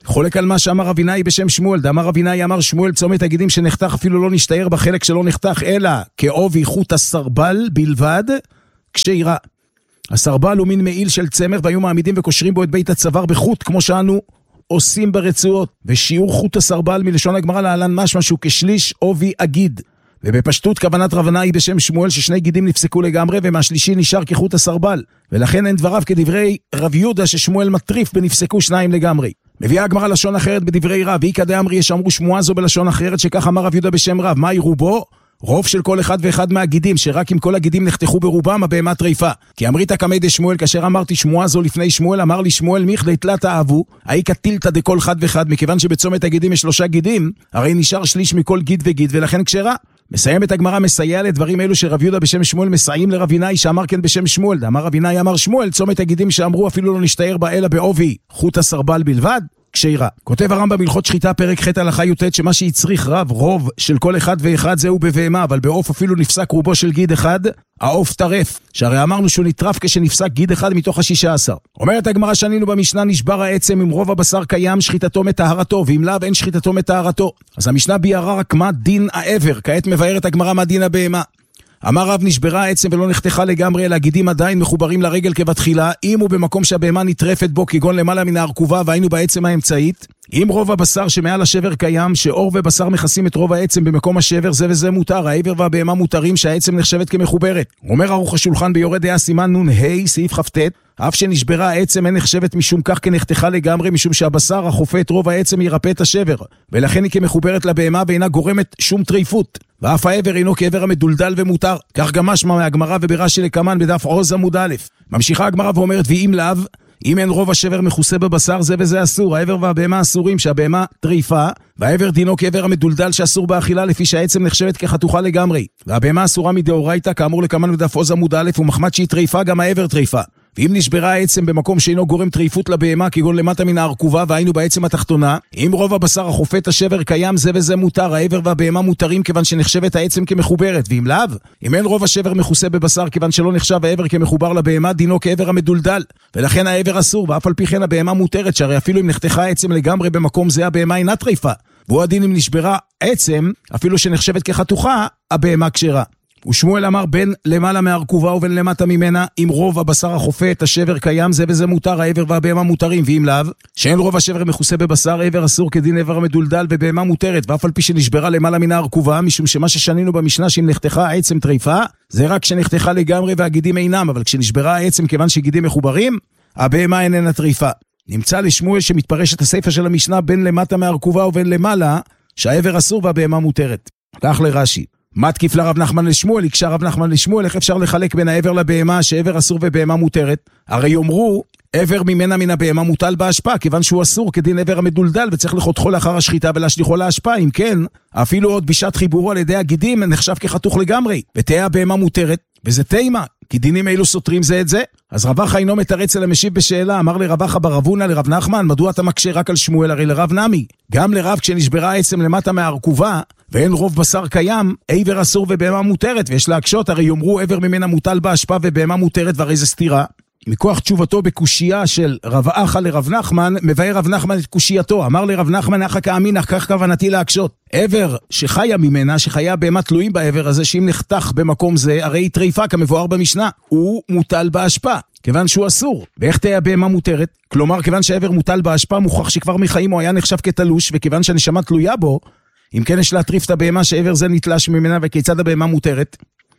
חולק על מה שאמר אבינאי בשם שמואל. דאמר אבינאי אמר שמואל צומת הגידים שנחתך אפילו לא נשתער בחלק שלא נחתך, אלא כעובי חוט הסרבל בלבד כשירה. הסרבל הוא מין מעיל של צמר, והיו מעמידים וקושרים בו את בית הצוואר בחוט, כמו שאנו עושים ברצועות. ושיעור חוט הסרבל מלשון הגמרא להלן משמע שהוא כשליש עובי אגיד. ובפשטות כוונת רבנאי בשם שמואל ששני גידים נפסקו לגמרי ומהשלישי נשאר כחוט הסרבל, ולכן אין דבריו כדברי רב יהודה ששמואל מטריף בנפסקו שניים לגמרי. מביאה הגמרא לשון אחרת בדברי רב, ואיקא דאמרי יש אמרו שמועה זו בלשון אחרת שכך אמר רב יהודה בשם רב. מהי רובו? רוב של כל אחד ואחד מהגידים, שרק אם כל הגידים נחתכו ברובם הבהמה טריפה. כי אמרית קמי דשמואל, כאשר אמרתי שמועה זו לפני שמואל, אמר לי שמואל מיכדי תלת אהבו, האיקא טילתא דכל חד וחד, מכיוון שבצומת הגידים יש 3 גידים, הרי נשאר שליש מכל גיד וגיד, ולכן כשרה. מסיים את הגמרא, מסייע לדברים אלו שרב יהודה בשם שמואל מסייעים לרב אבינאי שאמר כן בשם שמואל. אמר רב אבינאי אמר שמואל צומת הגידים שאמרו אפילו לא נשתער בה אלא בעובי חוט הסרבל בלבד כשרה. כותב הרמב"ם בהלכות שחיטה פרק ח' הלכה י"ט שמה שהצריך רוב של כל אחד ואחד זהו בבהמה, אבל בעוף אפילו נפסק רובו של גיד אחד, העוף טרף, שהרי אמרנו שהוא נטרף כשנפסק גיד אחד מתוך 16. אומרת הגמרא שנינו במשנה נשבר העצם אם רוב הבשר קיים שחיטתו מטהרתו, ואם לאו אין שחיטתו מטהרתו. אז המשנה ביארה רק מה דין העבר, כעת מבארת הגמרא מה דין הבהמה. אמר רב נשברה העצם ולא נחתכה לגמרי, אלא הגידים עדיין מחוברים לרגל כבתחילה, אם הוא במקום שהבהמה נטרפת בו כגון למעלה מן הארכובה והיינו בעצם האמצעית. אם רוב הבשר שמעל השבר קיים, שאור ובשר מכסים את רוב העצם במקום השבר, זה וזה מותר, העבר והבהמה מותרים שהעצם נחשבת כמחוברת. אומר ערוך השולחן ביורה דעה סימן נ"ה סעיף כ"ט, אף שנשברה העצם אין נחשבת משום כך כנחתכה לגמרי, משום שהבשר החופה את רוב העצם ירפא את השבר, ולכן היא כמחוברת לבהמה ואינה גורמת שום טריפות. ואף העבר אינו כעבר המדולדל ומותר. כך גם משמע מהגמרא וברש"י לקמן בדף עוז עמוד א'. ממשיכה הגמרא ואומרת ואם לאו, אם אין רוב השבר מכוסה בבשר זה וזה אסור, העבר והבהמה אסורים שהבהמה טריפה, והעבר דינו כעבר המדולדל שאסור באכילה לפי שהעצם נחשבת כחתוכה לגמרי, והבהמה אסורה מדאורייתא כאמור לקמן בדף עוז עמוד א', ומחמת שהיא טריפה גם העבר טריפה. ואם נשברה העצם במקום שאינו גורם טריפות לבהמה כגון למטה מן הארכובה והיינו בעצם התחתונה, אם רוב הבשר החופה את השבר קיים זה וזה מותר, העבר והבהמה מותרים כיוון שנחשבת העצם כמחוברת, ואם לאו, אם אין רוב השבר מכוסה בבשר כיוון שלא נחשב העבר כמחובר לבהמה דינו כעבר המדולדל, ולכן העבר אסור, ואף על פי כן הבהמה מותרת, שהרי אפילו אם נחתכה העצם לגמרי במקום זה הבהמה אינה טריפה, והוא הדין אם נשברה עצם אפילו שנחשבת כחתוכה הבהמה כשרה. ושמואל אמר בין למעלה מהארכובה ובין למטה ממנה, אם רוב הבשר החופה את השבר קיים זה וזה מותר, העבר והבהמה מותרים, ואם לאו, שאין רוב השבר מכוסה בבשר, העבר אסור כדין עבר המדולדל ובהמה מותרת, ואף על פי שנשברה למעלה מן הארכובה, משום שמה ששנינו במשנה שאם נחתכה העצם טריפה, זה רק כשנחתכה לגמרי והגידים אינם, אבל כשנשברה העצם כיוון שגידים מחוברים, הבהמה איננה טריפה. נמצא לשמואל שמתפרש את הספר של המשנה בין למטה מהארכובה ובין למעלה, שהעבר אסור והבהמה מותרת. כך לרש"י. מה תקיף לרב נחמן לשמואל? יקשה רב נחמן לשמואל, איך אפשר לחלק בין העבר לבהמה שעבר אסור ובהמה מותרת? הרי יאמרו, עבר ממנה מן הבהמה מוטל בהשפעה, כיוון שהוא אסור כדין עבר המדולדל וצריך לחותכו לאחר השחיטה ולהשליכו להשפעה, אם כן, אפילו עוד בשעת חיבורו על ידי הגידים נחשב כחתוך לגמרי, ותהיה הבהמה מותרת, וזה תימה, כי דינים אלו סותרים זה את זה. אז רבך אינו מתרץ אלא משיב בשאלה, אמר לרבך ברבונה לרב נחמן, מדוע אתה מקשה רק על שמואל? הרי לרב נמי, גם לרב כשנשברה העצם למטה מהארכובה, ואין רוב בשר קיים, עבר אסור ובהמה מותרת, ויש להקשות, הרי יאמרו עבר ממנה מוטל בהשפעה ובהמה מותרת, והרי זה סתירה. מכוח תשובתו בקושייה של רב אחא לרב נחמן, מבאר רב נחמן את קושייתו, אמר לרב נחמן אחא כאמינא, כך כוונתי להקשות. עבר שחיה ממנה, שחיה בהמה תלויים בעבר הזה, שאם נחתך במקום זה, הרי היא טריפה כמבואר במשנה, הוא מוטל בהשפעה, כיוון שהוא אסור. ואיך תהיה בהמה מותרת? כלומר, כיוון שהעבר מוטל בהשפעה, מוכח שכבר מחיים הוא היה נחשב כתלוש, וכיוון שהנשמה תלויה בו, אם כן יש להטריף את הבהמה שעבר זה נתלש ממנה, וכיצד הבהמה מותרת?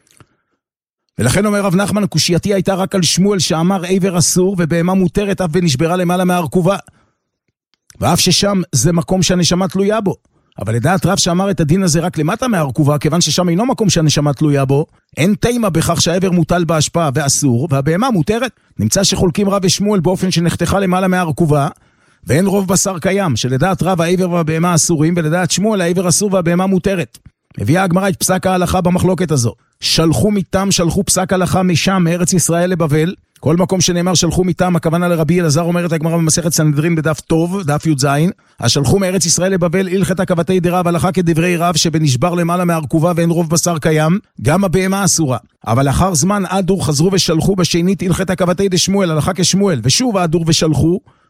ולכן אומר רב נחמן, קושייתי הייתה רק על שמואל שאמר עבר אסור ובהמה מותרת אף ונשברה למעלה מהארכובה, ואף ששם זה מקום שהנשמה תלויה בו. אבל לדעת רב שאמר את הדין הזה רק למטה מהארכובה, כיוון ששם אינו מקום שהנשמה תלויה בו, אין תימה בכך שהעבר מוטל בהשפעה ואסור, והבהמה מותרת. נמצא שחולקים רב ושמואל באופן שנחתכה למעלה מהארכובה, ואין רוב בשר קיים, שלדעת רב העבר והבהמה אסורים, ולדעת שמואל העבר אסור והבהמה מותרת. הביאה הגמרא את פסק ההלכה במחלוקת הזו. שלחו מטעם, שלחו פסק הלכה משם, מארץ ישראל לבבל. כל מקום שנאמר שלחו מטעם, הכוונה לרבי אלעזר, אומרת הגמרא במסכת סנהדרין בדף טוב, דף י"ז. השלחו מארץ ישראל לבבל, הלכת כבתי דרב, הלכה כדברי רב, שבנשבר למעלה מהארכובה ואין רוב בשר קיים, גם הבהמה אסורה. אבל לאחר זמן עדור חזרו ושלחו בשנית, הלכת כבתי דשמואל, הלכה כשמואל, ושוב עדור ושלחו,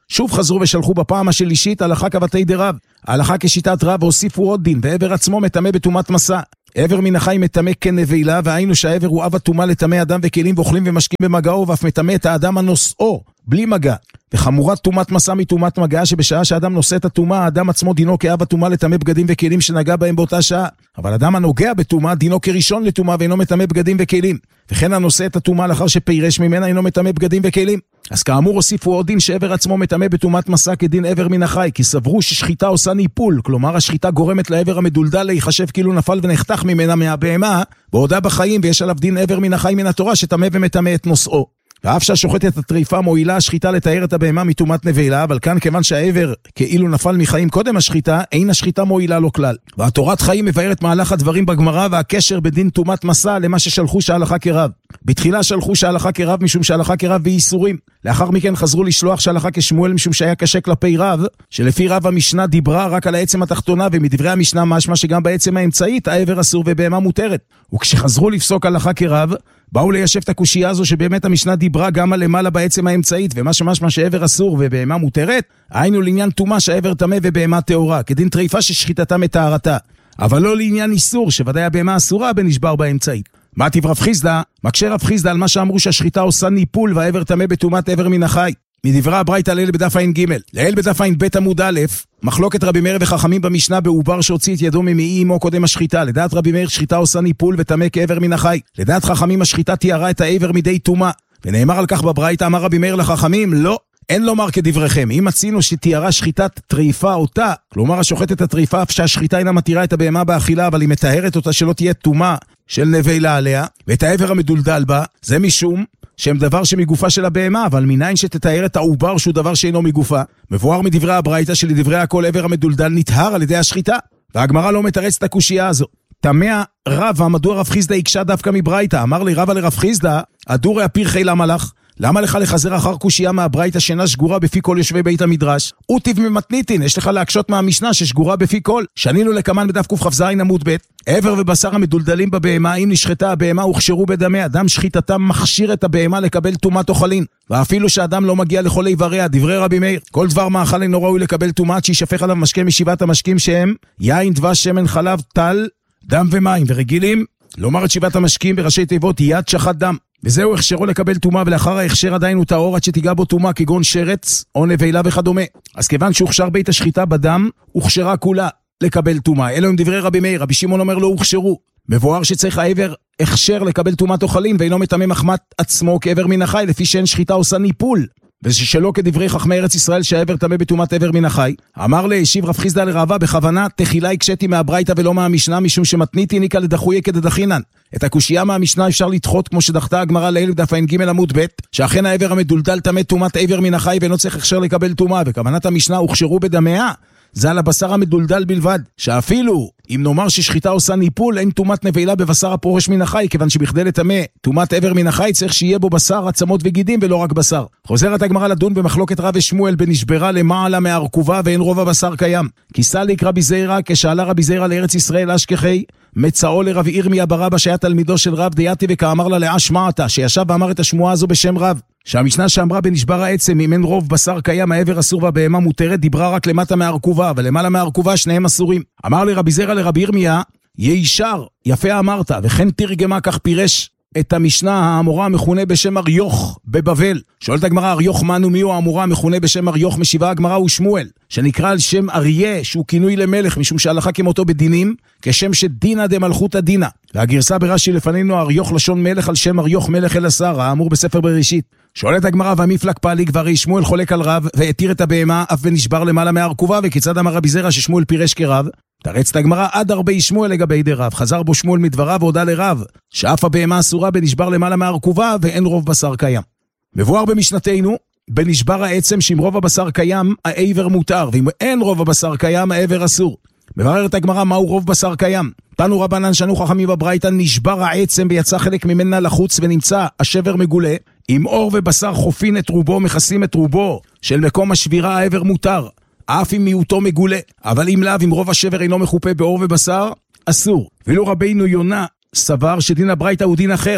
שוב חזרו ושלחו בפעם השלישית הלכה כבתי דרב, הלכה כשיטת רב, והוסיפו עוד דין, ועבר עצמו מטמא בטומאת מסע. עבר מן החי מטמא כנבלה, והיינו שהעבר הוא אב הטומאה לטמא אדם וכלים ואוכלים ומשקים במגעו, ואף מטמא את האדם הנושאו, בלי מגע. וחמורת טומאת מסע מטומאת מגע, שבשעה שאדם נושא את הטומאה, האדם עצמו דינו כאב הטומאה לטמא בגדים וכלים שנגע בהם באותה שעה. אבל אדם הנוגע בטומאה דינו כראשון לטומאה ואינו מטמא בגדים וכלים. וכן הנושא את הטומאה לאחר שפירש ממנה אינו מטמא בגדים וכלים. אז כאמור הוסיפו עוד דין שעבר עצמו מטמא בטומאת מסע כדין עבר מן החי, כי סברו ששחיטה עושה ניפול, כלומר השחיטה גורמת לעבר המדולדל להיחשב כאילו נפל ונחתך ממנה מהבהמה, בעודה בחיים, ויש עליו דין עבר מן החי מן התורה שטמא ומטמא את נושאו. ואף שהשוחטת הטריפה מועילה השחיטה לתאר את הבהמה מטומאת נבלה, אבל כאן כיוון שהעבר כאילו נפל מחיים קודם השחיטה, אין השחיטה מועילה לו כלל. והתורת חיים מבארת מהלך הדברים בגמרא והקשר בדין טומאת מסע למה ששלחו שהלכה כרב. בתחילה שלחו שהלכה כרב משום שהלכה כרב ואיסורים. לאחר מכן חזרו לשלוח שהלכה כשמואל משום שהיה קשה כלפי רב, שלפי רב המשנה דיברה רק על העצם התחתונה, ומדברי המשנה משמע שגם בעצם האמצעית העבר אסור ובהמה מותרת. וכשחזרו לפסוק הלכה כרב, באו ליישב את הקושייה הזו שבאמת המשנה דיברה גם על למעלה בעצם האמצעית, ומה שמשמע שעבר אסור ובהמה מותרת, היינו לעניין טומאה שהעבר טמא ובהמה טהורה, כדין טריפה ששחיטתה מטהרתה, אבל לא לעניין איסור שוודאי הבהמה אסורה בנשבר באמצעית. מה טיב רב חיסדא? מקשה רב חיסדא על מה שאמרו שהשחיטה עושה ניפול והעבר טמא בטומאת עבר מן החי. מדברי הברייתא לעיל בדף ע"ג. לעיל בדף ע"ב עמוד א', מחלוקת רבי מאיר וחכמים במשנה בעובר שהוציא את ידו ממעי אמו קודם השחיטה. לדעת רבי מאיר שחיטה עושה ניפול וטמא כעבר מן החי. לדעת חכמים השחיטה תיארה את העבר מידי טומאה. ונאמר על כך בברייתא, אמר רבי מאיר לחכמים, לא, אין לומר כדבריכם. אם מצינו שתיארה שחיטת טריפה אותה, כלומר השוחטת הטריפה אף שהשחיטה אינה מתירה את הבהמה באכילה, אבל היא מטהרת אותה שלא תהיה טומאה של נבלה עליה, ואת העבר המדולדל בה, זה משום שהם דבר שמגופה של הבהמה, אבל מניין שתתאר את העובר שהוא דבר שאינו מגופה. מבואר מדברי הברייתא שלדברי הכל עבר המדולדל נטהר על ידי השחיטה. והגמרא לא מתרץ את הקושייה הזו. תמה רב, מדוע רב חיסדא הקשה דווקא מברייתא? אמר לי רב לרב חיסדא, הדורי הפירחי למה לך? למה לך לחזר אחר קושייה מהברייתא שאינה שגורה בפי כל יושבי בית המדרש? וטיב ממתניתין, יש לך להקשות מהמשנה ששגורה בפי כל. שנינו לקמן בדף קכ"ז עמוד ב', עבר ובשר המדולדלים בבהמה, אם נשחטה הבהמה הוכשרו בדמה, אדם שחיטתם מכשיר את הבהמה לקבל טומאת אוכלין. ואפילו שאדם לא מגיע לכל איבריה, דברי רבי מאיר, כל דבר מאכל אינו ראוי לקבל טומאת שישפך עליו משקה משבעת המשקים שהם יין, דבש, שמן, חלב, טל, דם ומים, ורגילים לומר את שבעת המשקים בראשי תיבות יד שחט דם. וזהו הכשרו לקבל טומאה, ולאחר ההכשר עדיין הוא טהור עד שתיגע בו טומאה כגון שרץ או נבלה וכדומה. אז כיוון שהוכשר בית השחיטה בדם, הוכשרה כולה לקבל טומאה. אלו הם דברי רבי מאיר. רבי שמעון אומר לא הוכשרו. מבואר שצריך העבר הכשר לקבל טומאת אוכלין, ואינו מטמא מחמת עצמו כעבר מן החי, לפי שאין שחיטה עושה ניפול. ושלא כדברי חכמי ארץ ישראל שהעבר טמא בטומאת עבר מן החי. אמר להשיב רב חיסדא לרבה בכוונה תחילה הקשיתי מהברייתא ולא מהמשנה, משום שמתניתי ניקה לדחויה כדדחינן. את הקושייה מהמשנה אפשר לדחות כמו שדחתה הגמרא לעיל בדף ע"ג עמוד ב', שאכן העבר המדולדל טמא טומאת עבר מן החי ואינו צריך הכשר לקבל טומאה, וכוונת המשנה הוכשרו בדמיה זה על הבשר המדולדל בלבד, שאפילו אם נאמר ששחיטה עושה ניפול, אין טומאת נבלה בבשר הפורש מן החי, כיוון שבכדי לטמא טומאת עבר מן החי צריך שיהיה בו בשר, עצמות וגידים ולא רק בשר. חוזרת הגמרא לדון במחלוקת רב ושמואל בנשברה למעלה מהארכובה ואין רוב הבשר קיים. כי סליק רבי זיירא, כשעלה רבי זיירא לארץ ישראל אשכחי, מצאו לרב ירמיה ברבא שהיה תלמידו של רב דייתי וכאמר לה לאה שמעתה, שישב ואמר את השמועה הזו בשם רב. שהמשנה שאמרה בנשבר העצם, אם אין רוב בשר קיים, העבר אסור והבהמה מותרת, דיברה רק למטה מהארכובה, אבל למעלה מהארכובה שניהם אסורים. אמר לרבי זיירא לרבי ירמיה, יישר, יפה אמרת, וכן תרגמה כך פירש את המשנה האמורה המכונה בשם אריוך בבבל. שואלת הגמרא, אריוך מנו מיהו האמורה המכונה בשם אריוך? משיבה הגמרא הוא שמואל, שנקרא על שם אריה, שהוא כינוי למלך, משום שהלכה כמותו בדינים, כשם שדינה דמלכותא דינה. והגרסה ברש"י לפנינו, אריוך לשון מלך על שם אריוך מלך אלעזר, האמור בספר בראשית. שואלת הגמרא, והמפלג פעליג והרי שמואל חולק על רב, והתיר את הבהמה, אף ונשבר למעלה מהארכובה, וכיצד אמר רבי זיירא ששמואל פירש כרב? תרצת הגמרא עד הרבה שמואל לגבי די רב, חזר בו שמואל מדבריו והודה לרב, שאף הבהמה אסורה בנשבר למעלה מהארכובה, ואין רוב בשר קיים. מבואר במשנתנו, בנשבר העצם שאם רוב הבשר קיים, העבר מותר, ואם אין רוב הבשר קיים, העבר אסור. מבררת הגמרא מהו רוב בשר קיים. תנו רבנן שנו חכמים בברייתא, נשבר העצם ויצא חלק ממנה לחוץ ונמצא השבר מגולה, אם אור ובשר חופין את רובו, מכסים את רובו של מקום השבירה, העבר מותר, אף אם מיעוטו מגולה. אבל אם לאו, אם רוב השבר אינו מחופה באור ובשר, אסור. ואילו רבינו יונה סבר שדין הברייתא הוא דין אחר.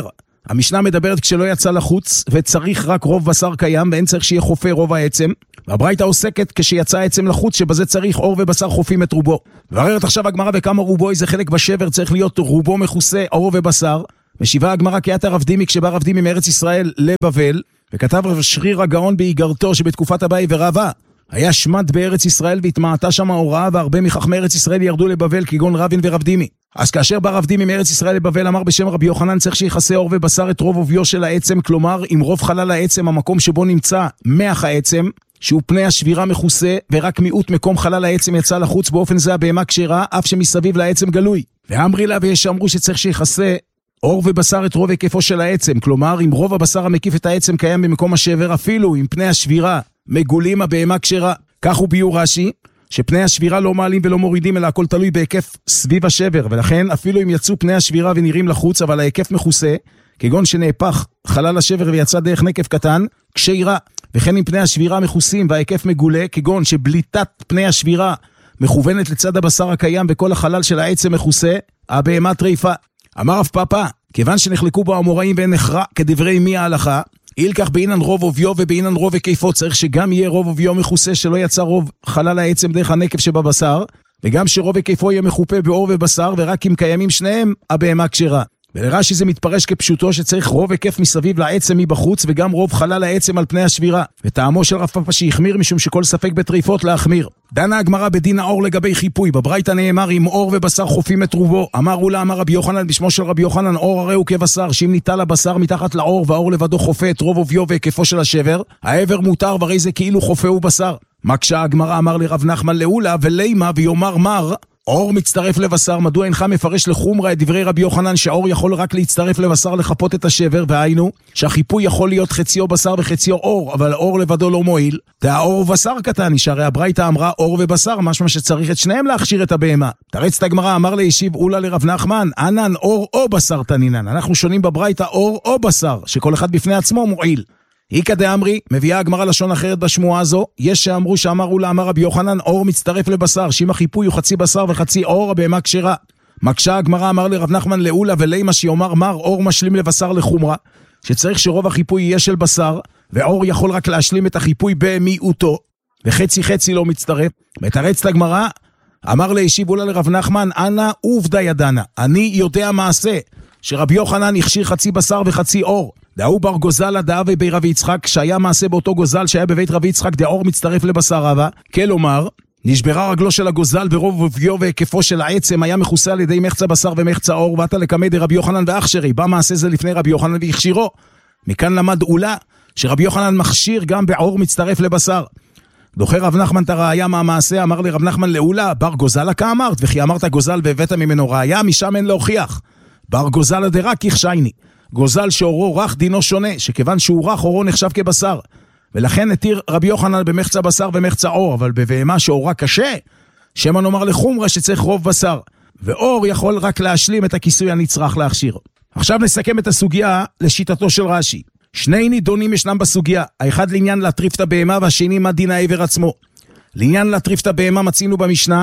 המשנה מדברת כשלא יצא לחוץ, וצריך רק רוב בשר קיים, ואין צריך שיהיה חופה רוב העצם. והברייתא עוסקת כשיצא העצם לחוץ, שבזה צריך אור ובשר חופים את רובו. ועררת עכשיו הגמרא וכמה רובו, איזה חלק בשבר צריך להיות רובו מכוסה, אור ובשר. משיבה הגמרא כי היה רב דימי, כשבא רב דימי מארץ ישראל לבבל, וכתב רב שריר הגאון באיגרתו, שבתקופת אביי ורבא היה שמד בארץ ישראל, והתמעטה שם ההוראה, והרבה מחכמי ארץ ישראל ירדו לבבל, כגון רבין ורב דימי. אז כאשר בא רב דימי מארץ ישראל לבבל, אמר בשם רבי יוחנן, צריך שיחסה אור ובשר את רוב עוביו של העצם, כלומר, עם רוב חלל העצם, המקום שבו נמצא מח העצם, שהוא פני השבירה מכוסה, ורק מיעוט מקום חלל העצם יצא לחוץ, באופן זה הבהמה כשרה, אף שמסביב לעצם גלוי. ואמרי לה, ויש שאמרו שצריך שיחסה אור ובשר את רוב היקפו של העצם, כלומר, אם רוב הבשר המקיף את העצם קיים במקום השבר, אפילו אם פני השבירה מגולים, הבהמה כשרה. כך הוא ביור רש"י, שפני השבירה לא מעלים ולא מורידים, אלא הכל תלוי בהיקף סביב השבר, ולכן אפילו אם יצאו פני השבירה ונראים לחוץ, אבל ההיקף מכוסה, כגון שנהפך חלל השבר ויצא דרך נקב קטן, כשרה. וכן אם פני השבירה מכוסים וההיקף מגולה, כגון שבליטת פני השבירה מכוונת לצד הבשר הקיים וכל החלל של העצם מכוסה, הבהמה טריפה. אמר רב פאפא, כיוון שנחלקו בו האמוראים ואין הכרע כדברי מי ההלכה, ילקח בעינן רוב עוביו ובעינן רוב היקפו, צריך שגם יהיה רוב עוביו מכוסה, שלא יצא רוב חלל העצם דרך הנקב שבבשר, וגם שרוב היקפו יהיה מחופה באור ובשר, ורק אם קיימים שניהם, הבהמה כשרה. ולרש"י זה מתפרש כפשוטו שצריך רוב היקף מסביב לעצם מבחוץ, וגם רוב חלל העצם על פני השבירה. וטעמו של רב פאפא שהחמיר, משום שכל ספק בטריפות להחמיר. דנה הגמרא בדין האור לגבי חיפוי, בברייתא נאמר עם אור ובשר חופים את רובו. אמרו לה, אמר רבי יוחנן בשמו של רבי יוחנן, אור הרי הוא כבשר, שאם ניטל הבשר מתחת לאור, והאור לבדו חופה את רוב עוביו והיקפו של השבר, העבר מותר, והרי זה כאילו חופה הוא בשר. מקשה הגמרא, אמר לרב נחמן לאולה ולימה ויאמר מר, אור מצטרף לבשר, מדוע אינך מפרש לחומרה את דברי רבי יוחנן שהאור יכול רק להצטרף לבשר לחפות את השבר, והיינו שהחיפוי יכול להיות חציו בשר וחציו אור, אבל האור לבדו לא מועיל. האור ובשר קטן, שהרי הברייתא אמרה אור ובשר, משמע שצריך את שניהם להכשיר את הבהמה. תרץ את הגמרא, אמר לישיב אולה לרב נחמן, ענן אור או בשר תנינן. אנחנו שונים בברייתא אור או בשר, שכל אחד בפני עצמו מועיל. איקא דאמרי, מביאה הגמרא לשון אחרת בשמועה הזו, יש שאמרו שאמרו לה, אמר רבי יוחנן, אור מצטרף לבשר, שאם החיפוי הוא חצי בשר וחצי אור, הבהמה כשרה. מקשה הגמרא, אמר לרב נחמן לאולה ולימה שיאמר מר, אור משלים לבשר לחומרה, שצריך שרוב החיפוי יהיה של בשר, ואור יכול רק להשלים את החיפוי במיעוטו, וחצי חצי לא מצטרף. מתרץ את הגמרא, אמר לישיב אולה לרב נחמן, אנא עובדא ידענה, אני יודע מעשה, שרבי יוחנן הכשיר חצי בשר וחצי אור. דאו בר גוזל הדאבי בי רבי יצחק, שהיה מעשה באותו גוזל שהיה בבית רבי יצחק, דאור מצטרף לבשר רבה, כלומר, נשברה רגלו של הגוזל ורוב עוביו והיקפו של העצם היה מכוסה על ידי מחצה בשר ומחצה אור, ואתה לקמא דרבי יוחנן ואחשרי, בא מעשה זה לפני רבי יוחנן והכשירו. מכאן למד אולה, שרבי יוחנן מכשיר גם בעור מצטרף לבשר. דוחה רב נחמן את הראיה מהמעשה, אמר לרב נחמן לאולה, בר גוזל כאמרת, וכי אמרת גוזל והבאת ממנו ראיה, משם אין להוכיח. בר גוזל דרק יחשייני. גוזל שאורו רך דינו שונה, שכיוון שהוא רך אורו נחשב כבשר, ולכן התיר רבי יוחנן במחצה בשר ומחצה אור, אבל בבהמה שאורה קשה, שמה נאמר לחומרה שצריך רוב בשר, ואור יכול רק להשלים את הכיסוי הנצרך להכשיר. עכשיו נסכם את הסוגיה לשיטתו של רש"י. שני נידונים ישנם בסוגיה, האחד לעניין להטריף את הבהמה, והשני מה דין העבר עצמו. לעניין להטריף את הבהמה מצינו במשנה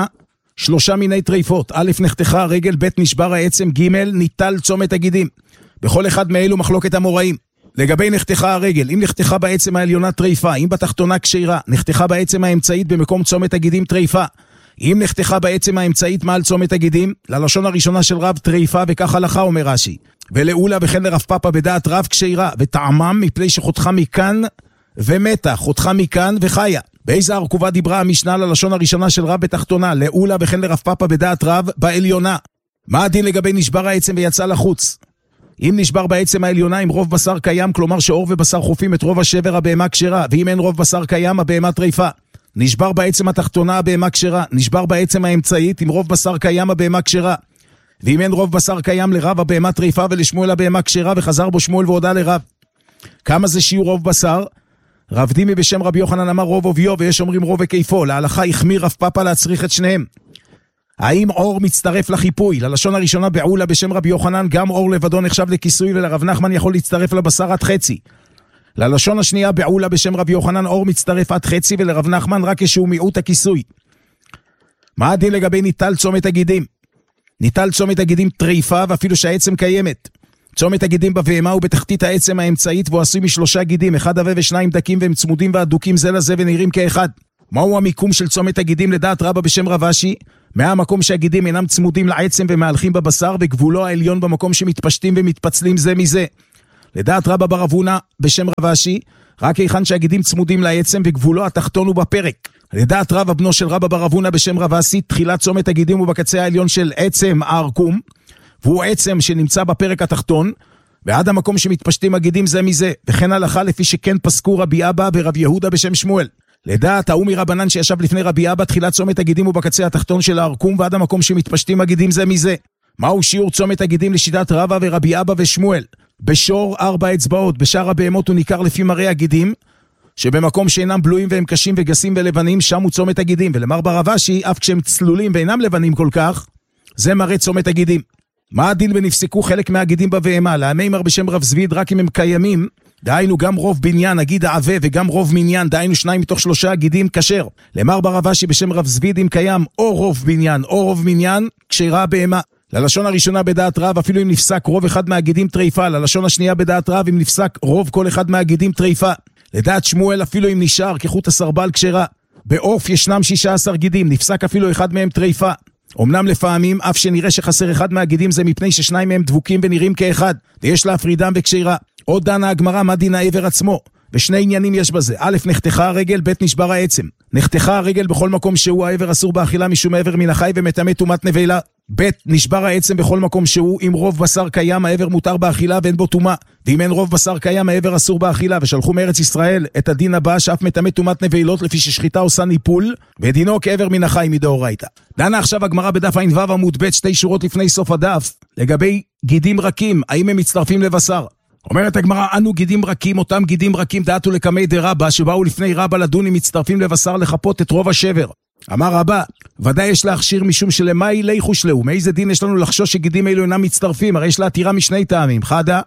3 מיני טריפות, א' נחתכה הרגל, ב' נשבר העצם, ג' ניטל צומת הגידים. בכל אחד מאלו מחלוקת המוראים. לגבי נחתכה הרגל, אם נחתכה בעצם העליונה טריפה, אם בתחתונה כשרה, נחתכה בעצם האמצעית במקום צומת הגידים טריפה. אם נחתכה בעצם האמצעית מעל צומת הגידים, ללשון הראשונה של רב טריפה, וכך הלכה אומר רש"י. ולאולה וכן לרב פאפא בדעת רב כשרה, וטעמם מפני שחותכה מכאן ומתה, חותכה מכאן וחיה. באיזה הרכובה דיברה המשנה ללשון הראשונה של רב בתחתונה, לאולה וכן לרב פאפא בדעת רב בעליונה. מה הדין לגבי נשבר העצם ויצא לחוץ? אם נשבר בעצם העליונה עם רוב בשר קיים, כלומר שאור ובשר חופים את רוב השבר, הבהמה כשרה, ואם אין רוב בשר קיים, הבהמה טריפה. נשבר בעצם התחתונה, הבהמה כשרה. נשבר בעצם האמצעית עם רוב בשר קיים, הבהמה כשרה. ואם אין רוב בשר קיים לרב, הבהמה טריפה, ולשמואל הבהמה כשרה, וחזר בו שמואל והודע לרב. כמה זה שיעור רוב בשר? רב דימי בשם רבי יוחנן אמר רוב עוביו, ויש אומרים רוב היקפו. להלכה החמיר רב פאפא להצריך את שניהם. האם אור מצטרף לחיפוי? ללשון הראשונה בעולה בשם רבי יוחנן, גם אור לבדו נחשב לכיסוי, ולרב נחמן יכול להצטרף לבשר עד חצי. ללשון השנייה בעולה בשם רבי יוחנן, אור מצטרף עד חצי, ולרב נחמן רק כשהוא מיעוט הכיסוי. מה הדין לגבי ניטל צומת הגידים? ניטל צומת הגידים טריפה, ואפילו שהעצם קיימת. צומת הגידים בבהמה הוא בתחתית העצם האמצעית, והוא עשוי משלושה גידים, אחד עבה ושניים דקים, והם צמודים והדוקים זה לזה ונראים כאחד. מהו המיקום של צומת הגידים לדעת רבא בשם רב אשי? מהמקום שהגידים אינם צמודים לעצם ומהלכים בבשר, וגבולו העליון במקום שמתפשטים ומתפצלים זה מזה. לדעת רבא בר אבונה בשם רב אשי, רק היכן שהגידים צמודים לעצם וגבולו התחתון הוא בפרק. לדעת רבא בנו של רבא בר אבונה בשם רב אשי, תחילת צומת הגידים הוא בקצה העליון של עצם הארקום, והוא עצם שנמצא בפרק התחתון, ועד המקום שמתפשטים הגידים זה מזה, וכן הלכה לפי שכן פסקו רבי אבא ורב יהודה בשם שמואל. לדעת ההוא מרבנן שישב לפני רבי אבא, תחילת צומת הגידים הוא בקצה התחתון של הארקום, ועד המקום שמתפשטים הגידים זה מזה. מהו שיעור צומת הגידים לשיטת רבא ורבי אבא ושמואל? בשור 4 אצבעות, בשאר הבהמות הוא ניכר לפי מראה הגידים, שבמקום שאינם בלויים והם קשים וגסים ולבנים, שם הוא צומת הגידים. ולמר ברב אשי, אף כשהם צלולים ואינם לבנים כל כך, זה מראה צומת הגידים. מה הדין ונפסקו חלק מהגידים בבהמה? להמימר בשם רב זביד, רק אם הם קיימים, דהיינו גם רוב בניין, הגיד העווה, וגם רוב מניין, דהיינו 2 מתוך 3 גידים, כשר. למר ברב אשי בשם רב זביד, אם קיים או רוב בניין או רוב מניין, כשרה הבהמה. ללשון הראשונה בדעת רב, אפילו אם נפסק רוב אחד מהגידים טריפה, ללשון השנייה בדעת רב, אם נפסק רוב כל אחד מהגידים טריפה. לדעת שמואל, אפילו אם נשאר כחוט הסרבל כשרה. בעוף ישנם 16 גידים, נפסק אפילו אחד מהם טריפה. אמנם לפעמים, אף שנראה שחסר אחד מהגידים, זה מפני ששניים מהם דבוקים ונראים כאחד, ויש להפרידם וכשרה. עוד דנה הגמרא מה דין העבר עצמו, ושני עניינים יש בזה. א', נחתכה הרגל, ב', נשבר העצם. נחתכה הרגל בכל מקום שהוא, העבר אסור באכילה משום העבר מן החי ומטמא טומאת נבלה. ב', נשבר העצם בכל מקום שהוא, אם רוב בשר קיים, העבר מותר באכילה ואין בו טומאה. ואם אין רוב בשר קיים, העבר אסור באכילה. ושלחו מארץ ישראל את הדין הבא, שאף מטמא טומאת נבלות, לפי ששחיטה עושה ניפול, ודינו כעבר מן החי מדאורייתא. דנה עכשיו הגמרא בדף ע"ו עמוד ב' 2 שורות לפני סוף הדף, לגבי גידים רכים, האם הם מצטרפים לבשר. אומרת הגמרא, אנו גידים רכים, אותם גידים רכים דעתו לקמי דרבא, שבאו לפני רבא לדון אם מצטרפים לבשר לחפות את רוב השבר. אמר רבא, ודאי יש להכשיר משום שלמאי ליחו שלהו. מאיזה דין יש לנו לחשוש שגידים אלו אינם מצטרפים? הרי יש להתירה משני טעמים.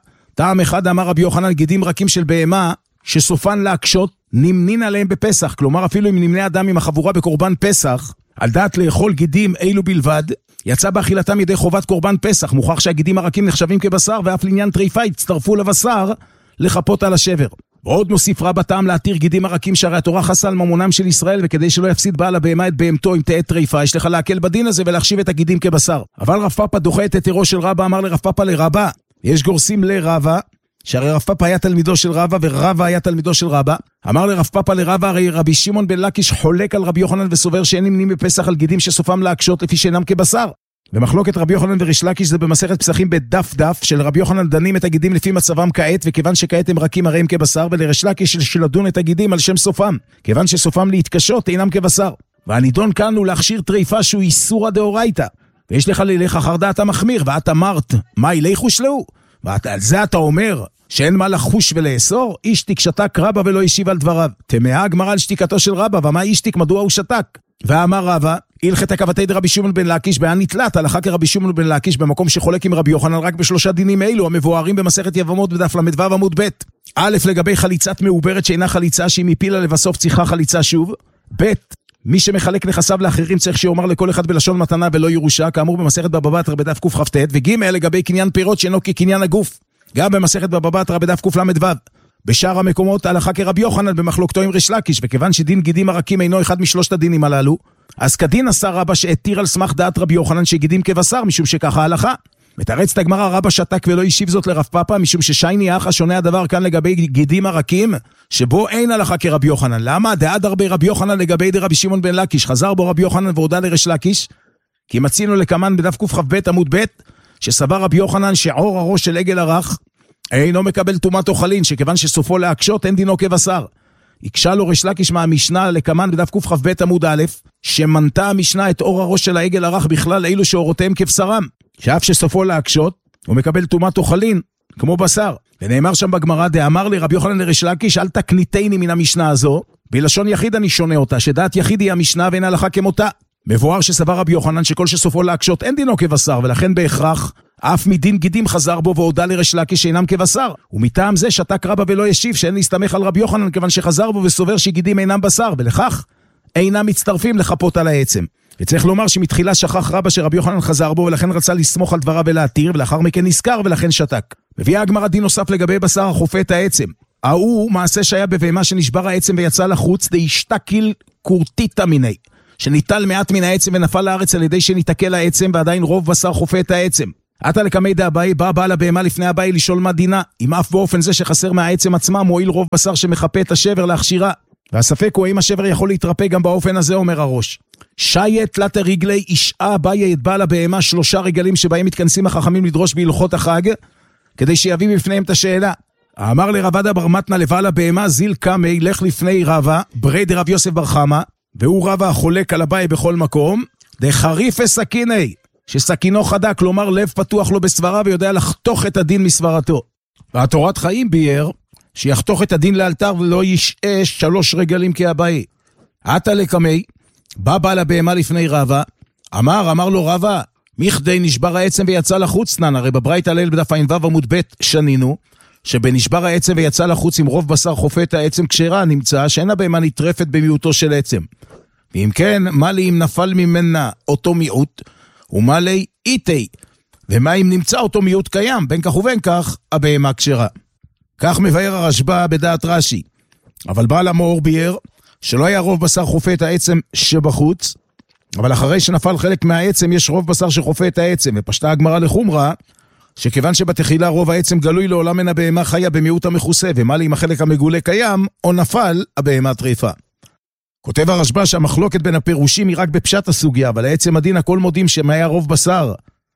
טעם אחד, אמר רבי יוחנן, גידים רכים של בהמה שסופן להקשות נמנין עליהם בפסח. כלומר, אפילו אם נמנה אדם עם החבורה בקורבן פסח, על דעת לאכול גידים אלו בלבד, יצא באכילתם ידי חובת קורבן פסח. מוכח שהגידים הרכים נחשבים כבשר, ואף לעניין טריפה הצטרפו לבשר לחפות על השבר. ועוד מוסיף רבא טעם להתיר גידים הרכים, שהרי התורה חסה על ממונם של ישראל, וכדי שלא יפסיד בעל הבהמה את בהמתו אם תהיה טריפה, יש לך להקל בדין הזה ולהחשיב את הגידים כבשר. אבל רב פאפא דוחה את היתרו של רבא, אמר לרב פאפא לרבא, יש גורסים לרבא, שהרי רב פאפא היה תלמידו של רבא ורבא היה תלמידו של רבא. אמר לרב פאפא לרבא, הרי רבי שמעון בן לקיש חולק על רבי יוחנן וסובר שאין נמנים בפסח על גידים שסופם להקשות לפי שאינם כבשר. במחלוקת רבי יוחנן וריש לקיש זה במסכת פסחים בדף של רבי יוחנן דנים את הגידים לפי מצבם כעת, וכיוון שכעת הם רכים הרי הם כבשר, ולריש לקיש שלדון את הגידים על שם סופם, כיוון שסופם להתקשות אינם כבשר. והנידון כאן הוא להכשיר טריפה שהוא איסורא דאורייתא, ויש לך ללך אחר דעת המחמיר, ואת אמרת מה ילכו שלהו, ועל זה אתה אומר שאין מה לחוש ולאסור. איש תיק שתק רבא ולא ישיב על דבריו. תמהה הגמרא על שתיקתו של רבא, ומה איש תיק מדוע הוא שתק? ואמר רבא, הלכת כבתי דרבי שמעון בן לקיש, בען נתלת הלכה כרבי שמעון בן לקיש, במקום שחולק עם רבי יוחנן רק בשלושה דינים אלו המבוארים במסכת יבמות בדף ל"ו עמוד ב'. א', לגבי חליצת מעוברת שאינה חליצה, שהיא מפילה לבסוף צריכה חליצה שוב. ב', מי שמחלק נכסיו לאחרים צריך שיאמר לכל אחד בלשון מתנה ולא ירושה, כאמור במסכת בבא בתרא בדף קכ"ט. וג', לגבי קניין פירות שאינו כקניין הגוף, גם במסכת בבא בתרא בדף קל"ו. בשאר המקומות הלכה כרבי יוחנן במחלוקתו עם ריש לקיש, וכיוון שדין גידים הרכים אינו אחד משלושת הדינים הללו, אז כדין עשה רבא שהתיר על סמך דעת רבי יוחנן שגידים כבשר, משום שככה ההלכה. מתרצת הגמרא, רבא שתק ולא השיב זאת לרב פאפא, משום ששייני אחא שונה הדבר כאן לגבי גידים הרכים, שבו אין הלכה כרבי יוחנן. למה? דעת הרבה רבי יוחנן לגבי דרבי שמעון בן לקיש. חזר בו רבי יוחנן והודה לריש לקיש, כי מצינו לקמן בדף קכ"ב עמוד ב', שסבר רבי יוחנן שעור הראש של עגל הרך אינו מקבל טומאת אוכלין, שכיוון שסופו להקשות אין דינו כבשר. הקשה לו ריש לקיש מהמשנה לקמן בדף קכ"ב עמוד א', שמנתה המשנה את אור הראש של העגל הרך בכלל אילו שאורותיהם כבשרם, שאף שסופו להקשות הוא מקבל טומאת אוכלין כמו בשר. ונאמר שם בגמרא, דאמר לי רבי יוחנן לריש לקיש, אל תקניתני מן המשנה הזו, בלשון יחיד אני שונה אותה, שדעת יחיד היא המשנה ואין הלכה כמותה. מבואר שסבר רבי יוחנן שכל שסופו להקשות אין דינו כבשר, ולכן בהכרח אף מדין גידים חזר בו והודה לריש לקיש שאינם כבשר. ומטעם זה שתק רבא ולא ישיב, שאין להסתמך על רבי יוחנן, כיוון שחזר בו וסובר שגידים אינם בשר, ולכך אינם מצטרפים לחפות על העצם. וצריך לומר שמתחילה שכח רבא שרבי יוחנן חזר בו, ולכן רצה לסמוך על דבריו ולהתיר, ולאחר מכן נזכר ולכן שתק. מביאה הגמרא דין נוסף לגבי בשר החופה את העצם. ההוא מעשה שהיה בבהמה שנשבר העצם ויצא לחוץ, דהשתקיל קורטיתא מיני, שניטל מעט מן העצם ונפל לארץ על ידי שניתקל העצם, ועדיין רוב בשר חופה את העצם. עתה לקמי דאביי, בא בעל הבהמה לפני הבאי לשאול מה דינה, אם אף באופן זה שחסר מהעצם עצמה מועיל רוב בשר שמחפה את השבר להכשירה. והספק הוא האם השבר יכול להתרפא גם באופן הזה, אומר הראש. שייט תלת רגלי אישאה באי את בעל הבהמה 3 רגלים שבהם מתכנסים החכמים לדרוש בהלכות החג, כדי שיביא בפניהם את השאלה. אמר לרבדה בר מתנה לבעל הבהמה, זיל קמי, לך לפני רבא, ברי דרב יוסף בר חמא, והוא רבא החולק על הבאי בכל מקום, דחריף סכיני, שסכינו חדה, כלומר לב פתוח לו בסברה ויודע לחתוך את הדין מסברתו. והתורת חיים ביאר, שיחתוך את הדין לאלתר ולא ישאש 3 רגלים כהבאי. עתה לקמי, בא בעל הבהמה לפני רבא, אמר לו רבא, מכדי נשבר העצם ויצא לחוץ נן, הרי בברייתא ליל בדף ע"ו עמוד ב' שנינו, שבנשבר העצם ויצא לחוץ עם רוב בשר חופה את העצם כשרה, נמצא שאין הבהמה נטרפת במיעוטו של עצם. ואם כן, מה לי אם נפל ממנה אותו מיעוט, ומה לי איתי, ומה אם נמצא אותו מיעוט קיים, בין כך ובין כך, הבהמה כשרה. כך מבאר הרשב"א בדעת רש"י. אבל בעל המאור ביאר, שלא היה רוב בשר חופה את העצם שבחוץ, אבל אחרי שנפל חלק מהעצם יש רוב בשר שחופה את העצם, ופשטה הגמרא לחומרה, שכיוון שבתחילה רוב העצם גלוי לעולם מן הבהמה חיה במיעוט המכוסה, ומה לי אם החלק המגולה קיים, או נפל, הבהמה טריפה. כותב הרשב"א שהמחלוקת בין הפירושים היא רק בפשט הסוגיה, אבל העצם הדין הכל מודים שמה היה רוב בשר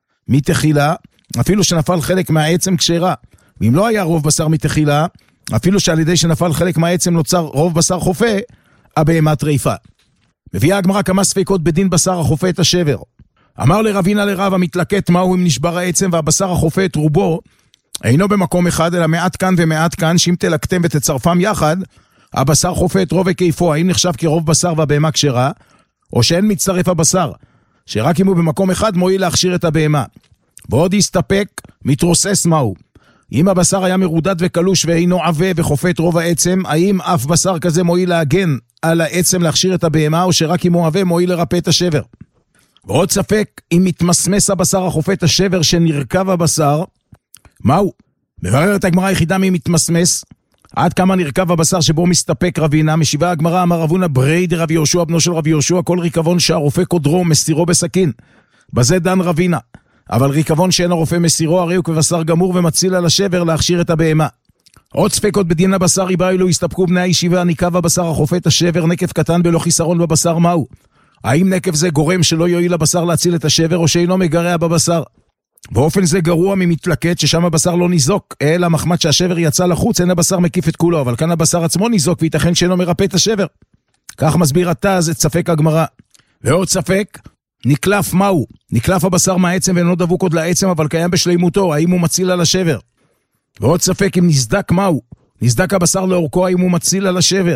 מתחילה, אפילו שנפל חלק מהעצם כשרה. ואם לא היה רוב בשר מתחילה, אפילו שעל ידי שנפל חלק מהעצם נוצר רוב בשר חופה, הבהמה טריפה. מביאה הגמרא כמה ספקות בדין בשר החופה את השבר. אמר לרבינה לרב המתלקט מהו אם נשבר העצם והבשר החופה את רובו, אינו במקום אחד אלא מעט כאן ומעט כאן, שאם תלקטם ותצרפם יחד, הבשר חופה את רוב היקפו, האם נחשב כרוב בשר והבהמה כשרה, או שאין מצטרף הבשר, שרק אם הוא במקום אחד מועיל להכשיר את הבהמה. ועוד יסתפק, מתרוסס מהו. אם הבשר היה מרודד וקלוש ואינו עבה וחופה את רוב העצם, האם אף בשר כזה מועיל להגן על העצם להכשיר את הבהמה, או שרק אם הוא עבה מועיל לרפא את השבר. ועוד ספק, אם מתמסמס הבשר החופה את השבר שנרכב הבשר, מהו? מבררת הגמרא היחידה מי מתמסמס, עד כמה נרכב הבשר שבו מסתפק רבינה, משיבה הגמרא אמר רבונה ברי דרב יהושע בנו של רב יהושע, כל ריקבון שהרופא קודרו מסירו בסכין, בזה דן רבינה, אבל ריקבון שאין הרופא מסירו הרי הוא כבשר גמור ומציל על השבר להכשיר את הבהמה. עוד ספקות בדין הבשר איבה אילו הסתפקו בני הישיבה, ניקב הבשר החופה את השבר, נקב קטן בלא חיסרון בבשר מהו? האם נקב זה גורם שלא יועיל לבשר להציל את השבר, או שאינו מגרע בבשר? באופן זה גרוע ממתלקט, ששם הבשר לא ניזוק, אלא מחמת שהשבר יצא לחוץ, אין הבשר מקיף את כולו, אבל כאן הבשר עצמו ניזוק, וייתכן שאינו מרפא את השבר. כך מסביר התז את ספק הגמרא. ועוד ספק, נקלף מהו? נקלף הבשר מהעצם ואינו דבוק עוד לעצם, אבל קיים בשלימותו, האם הוא מציל על השבר? ועוד ספק, אם נסדק מהו? נסדק הבשר לאורכו, האם הוא מציל על השבר?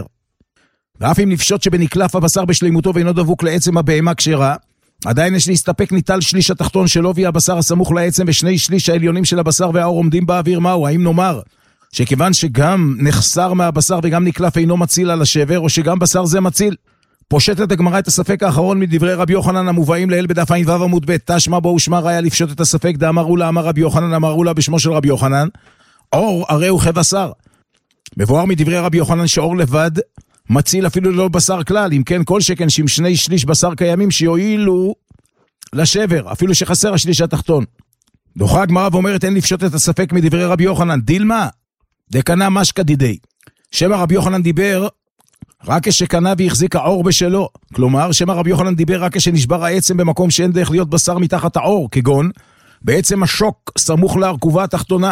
ואף אם נפשוט שבנקלף הבשר בשלימותו ואינו דבוק לעצם הבהמה כשרה, עדיין יש להסתפק ניטל שליש התחתון שלו והיא הבשר הסמוך לעצם, ושני שליש העליונים של הבשר והאור עומדים באוויר מהו? האם נאמר שכיוון שגם נחסר מהבשר וגם נקלף אינו מציל על השבר, או שגם בשר זה מציל? פושטת הגמרא את הספק האחרון מדברי רבי יוחנן המובאים לעיל בדף ע"ו עמוד ב', תשמע בו ושמע ראיה לפשוט את הספק, דאמרו לה אמר רבי יוחנן אמרו לה בשמו של רבי יוחנן, אור הרי הוא כבשר. מבואר מדברי רבי יוחנן שאור לבד מציל אפילו לא בשר כלל, אם כן כל שכן שעם 2/3 בשר קיימים שיועילו לשבר, אפילו שחסר השליש התחתון. דוחה הגמרא ואומרת אין לפשוט את הספק מדברי רבי יוחנן, דילמה, דקנה משקא דידי. שמא רבי יוחנן דיבר רק כשקנה והחזיק האור בשלו, כלומר שמא רבי יוחנן דיבר רק כשנשבר העצם במקום שאין דרך להיות בשר מתחת האור, כגון בעצם השוק סמוך להרכובה התחתונה,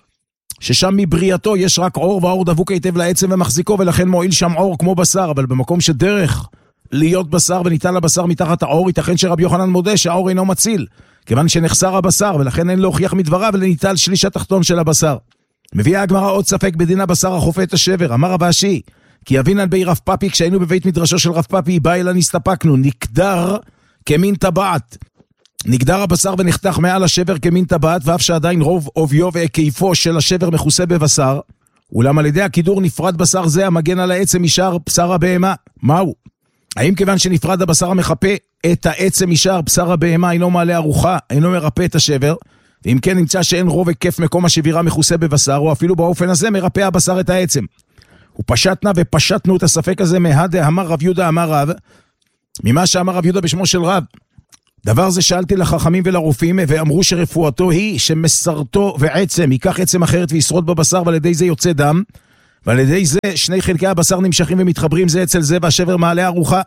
ששם מבריאתו יש רק אור והאור דבוק היטב לעצם ומחזיקו, ולכן מועיל שם אור כמו בשר, אבל במקום שדרך להיות בשר וניתן לבשר מתחת האור, ייתכן שרבי יוחנן מודה שהאור אינו מציל, כיוון שנחסר הבשר, ולכן אין להוכיח מדבריו ולניטל שליש התחתון של הבשר. מביאה הגמרא עוד ספק בדין הבשר החופה את השבר. אמר רב אשי, כי אבינן בי רב פאפי, כשהיינו בבית מדרשו של רב פאפי, בא אלא נסתפקנו, נקדר כמין טבעת. נגדר הבשר ונחתך מעל השבר כמין טבעת, ואף שעדיין רוב עוביו והיקפו של השבר מכוסה בבשר, אולם על ידי הקידור נפרד בשר זה המגן על העצם משאר בשר הבהמה. מהו? האם כיוון שנפרד הבשר המחפה את העצם משאר בשר הבהמה אינו מעלה ארוחה, אינו מרפא את השבר, ואם כן נמצא שאין רוב היקף מקום השבירה מכוסה בבשר, או אפילו באופן הזה מרפא הבשר את העצם. ופשטנה ופשטנו את הספק הזה מהדה אמר רב יהודה אמר רב, ממה שאמר רב יהודה בשמו של רב. דבר זה שאלתי לחכמים ולרופאים, ואמרו שרפואתו היא שמסרתו ועצם, ייקח עצם אחרת וישרוד בבשר, ועל ידי זה יוצא דם, ועל ידי זה שני חלקי הבשר נמשכים ומתחברים זה אצל זה, והשבר מעלה ארוחה,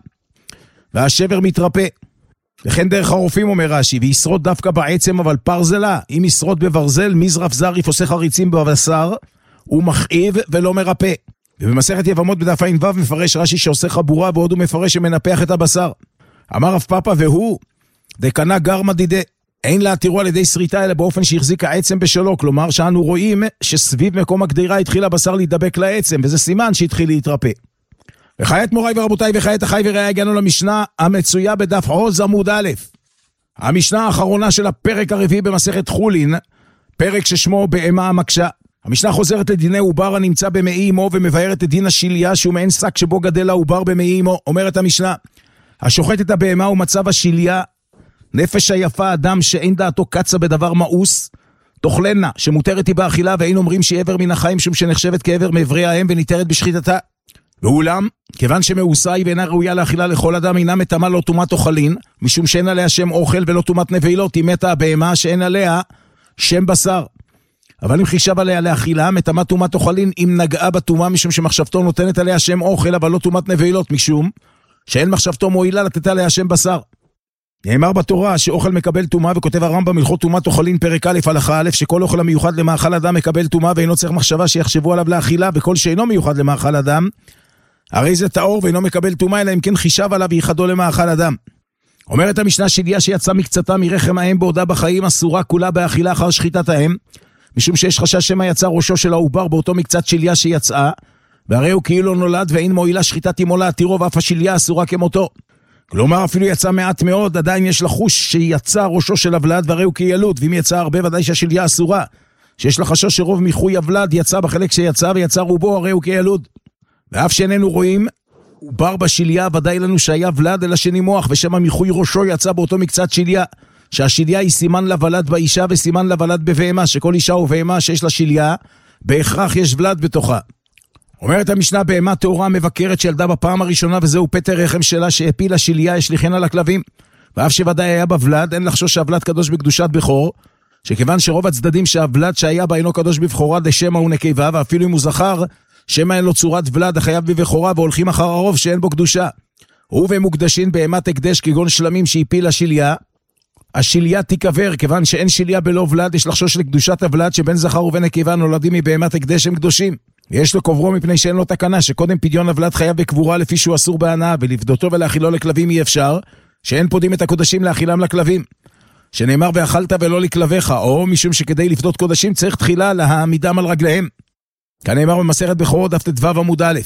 והשבר מתרפא. לכן דרך הרופאים אומר רש"י, וישרוד דווקא בעצם אבל פרזלה, אם ישרוד בברזל, מזרף זריף עושה חריצים בבשר, הוא מכאיב ולא מרפא. ובמסכת יבמות בדף ע"ו מפרש רש"י שעושה חבורה, ועוד הוא מפרש שמנפח את הבשר. אמר רב פאפא והוא, דקנה גרמא דידה, אין להתירו על ידי שריטה אלא באופן שהחזיק העצם בשלו, כלומר שאנו רואים שסביב מקום הגדירה התחיל הבשר להידבק לעצם, וזה סימן שהתחיל להתרפא. וכעת מוריי ורבותיי, וכעת אחי ורעי, הגענו למשנה המצויה בדף עוז עמוד א', המשנה האחרונה של הפרק הרביעי במסכת חולין, פרק ששמו בהמה המקשה. המשנה חוזרת לדיני עובר הנמצא במעי אמו, ומבארת את דין השיליה שהוא מעין שק שבו גדל העובר במעי אמו. אומרת המשנה, השוחט את הבהמה ומצב השיליה, נפש היפה אדם שאין דעתו קצה בדבר מאוס, תאכלנה שמותרת היא באכילה, ואין אומרים שהיא עבר מן החיים שום שנחשבת כעבר מעברי האם וניתרת בשחיטתה. ואולם, כיוון שמאוסה היא ואינה ראויה לאכילה לכל אדם, אינה מטמאה לא טומאת אוכלין, משום שאין עליה שם אוכל ולא טומאת נבלות, היא מתה הבהמה שאין עליה שם בשר. אבל אם חישב עליה לאכילה, מטמאה טומאת אוכלין, אם נגעה בטומאה, משום שמחשבתו נותנת עליה שם אוכל, אבל לא טומאת נבלות, משום שאין מחשבתו מועילה לתת עליה שם בשר. נאמר בתורה שאוכל מקבל טומאה, וכותב הרמב"ם הלכות טומאת אוכלין פרק א' הלכה א', שכל אוכל המיוחד למאכל אדם מקבל טומאה, ואינו צריך מחשבה שיחשבו עליו לאכילה, וכל שאינו מיוחד למאכל אדם, הרי זה טהור ואינו מקבל טומאה, אלא אם כן חישב עליו ויחדו למאכל אדם. אומרת המשנה, שליה שיצא מקצתה מרחם האם בעודה בחיים אסורה כולה באכילה אחר שחיטת האם, משום שיש חשש שמא יצא ראשו של העובר באותו מקצת שליה שיצאה, והרי הוא כאילו נולד ואין מועילה שחיטת אמו להתירו, ואף השליה אסורה כמותו. כלומר אפילו יצא מעט מאוד, עדיין יש לחוש שיצא ראשו של הוולד, והרי הוא כילוד, ואם יצא הרבה ודאי שהשליה אסורה, שיש לחשוש שרוב מיחוי הוולד יצא בחלק שיצא ויצא רובו, הרי הוא כילוד. ואף שאיננו רואים עובר בשליה, ודאי לנו שהיה ולד אלא שנימוח, ושם מיחוי ראשו יצא באותו מקצת שליה, שהשליה היא סימן לוולד באישה וסימן לוולד בבהמה, שכל אישה ובהמה שיש לה שליה, בהכרח יש ולד בתוכה. אומרת המשנה, בהמה טהורה מבקרת שילדה בפעם הראשונה, וזהו פטר רחם שלה שהפילה שליה, ישליכן על הכלבים. ואף שוודאי היה בוולד, אין לחשוש שהוולד קדוש בקדושת בכור, שכיוון שרוב הצדדים שהוולד שהיה בה אינו קדוש בבחורה, דשמה הוא נקבה, ואפילו אם הוא זכר, שמה אין לו צורת ולד החייב בבחורה, והולכים אחר הרוב שאין בו קדושה. הוא ומוקדשים בהמת הקדש כגון שלמים שהפילה שליה, השליה תיקבר, כיוון שאין שליה בלא ולד, יש לחשוש לקדושת הוולד שבין זכר ובין נקבה נולדים מבהמת הקדש הם קדושים. יש לו קוברו מפני שאין לו תקנה, שקודם פדיון הוולד חייב בקבורה לפי שהוא אסור בהנאה, ולפדותו ולאכילו לכלבים אי אפשר, שאין פודים את הקודשים לאכילם לכלבים. שנאמר ואכלת ולא לכלביך, או משום שכדי לפדות קודשים צריך תחילה להעמידם על רגליהם. כאן נאמר במסכת בכורות דף ט"ו עמוד א'.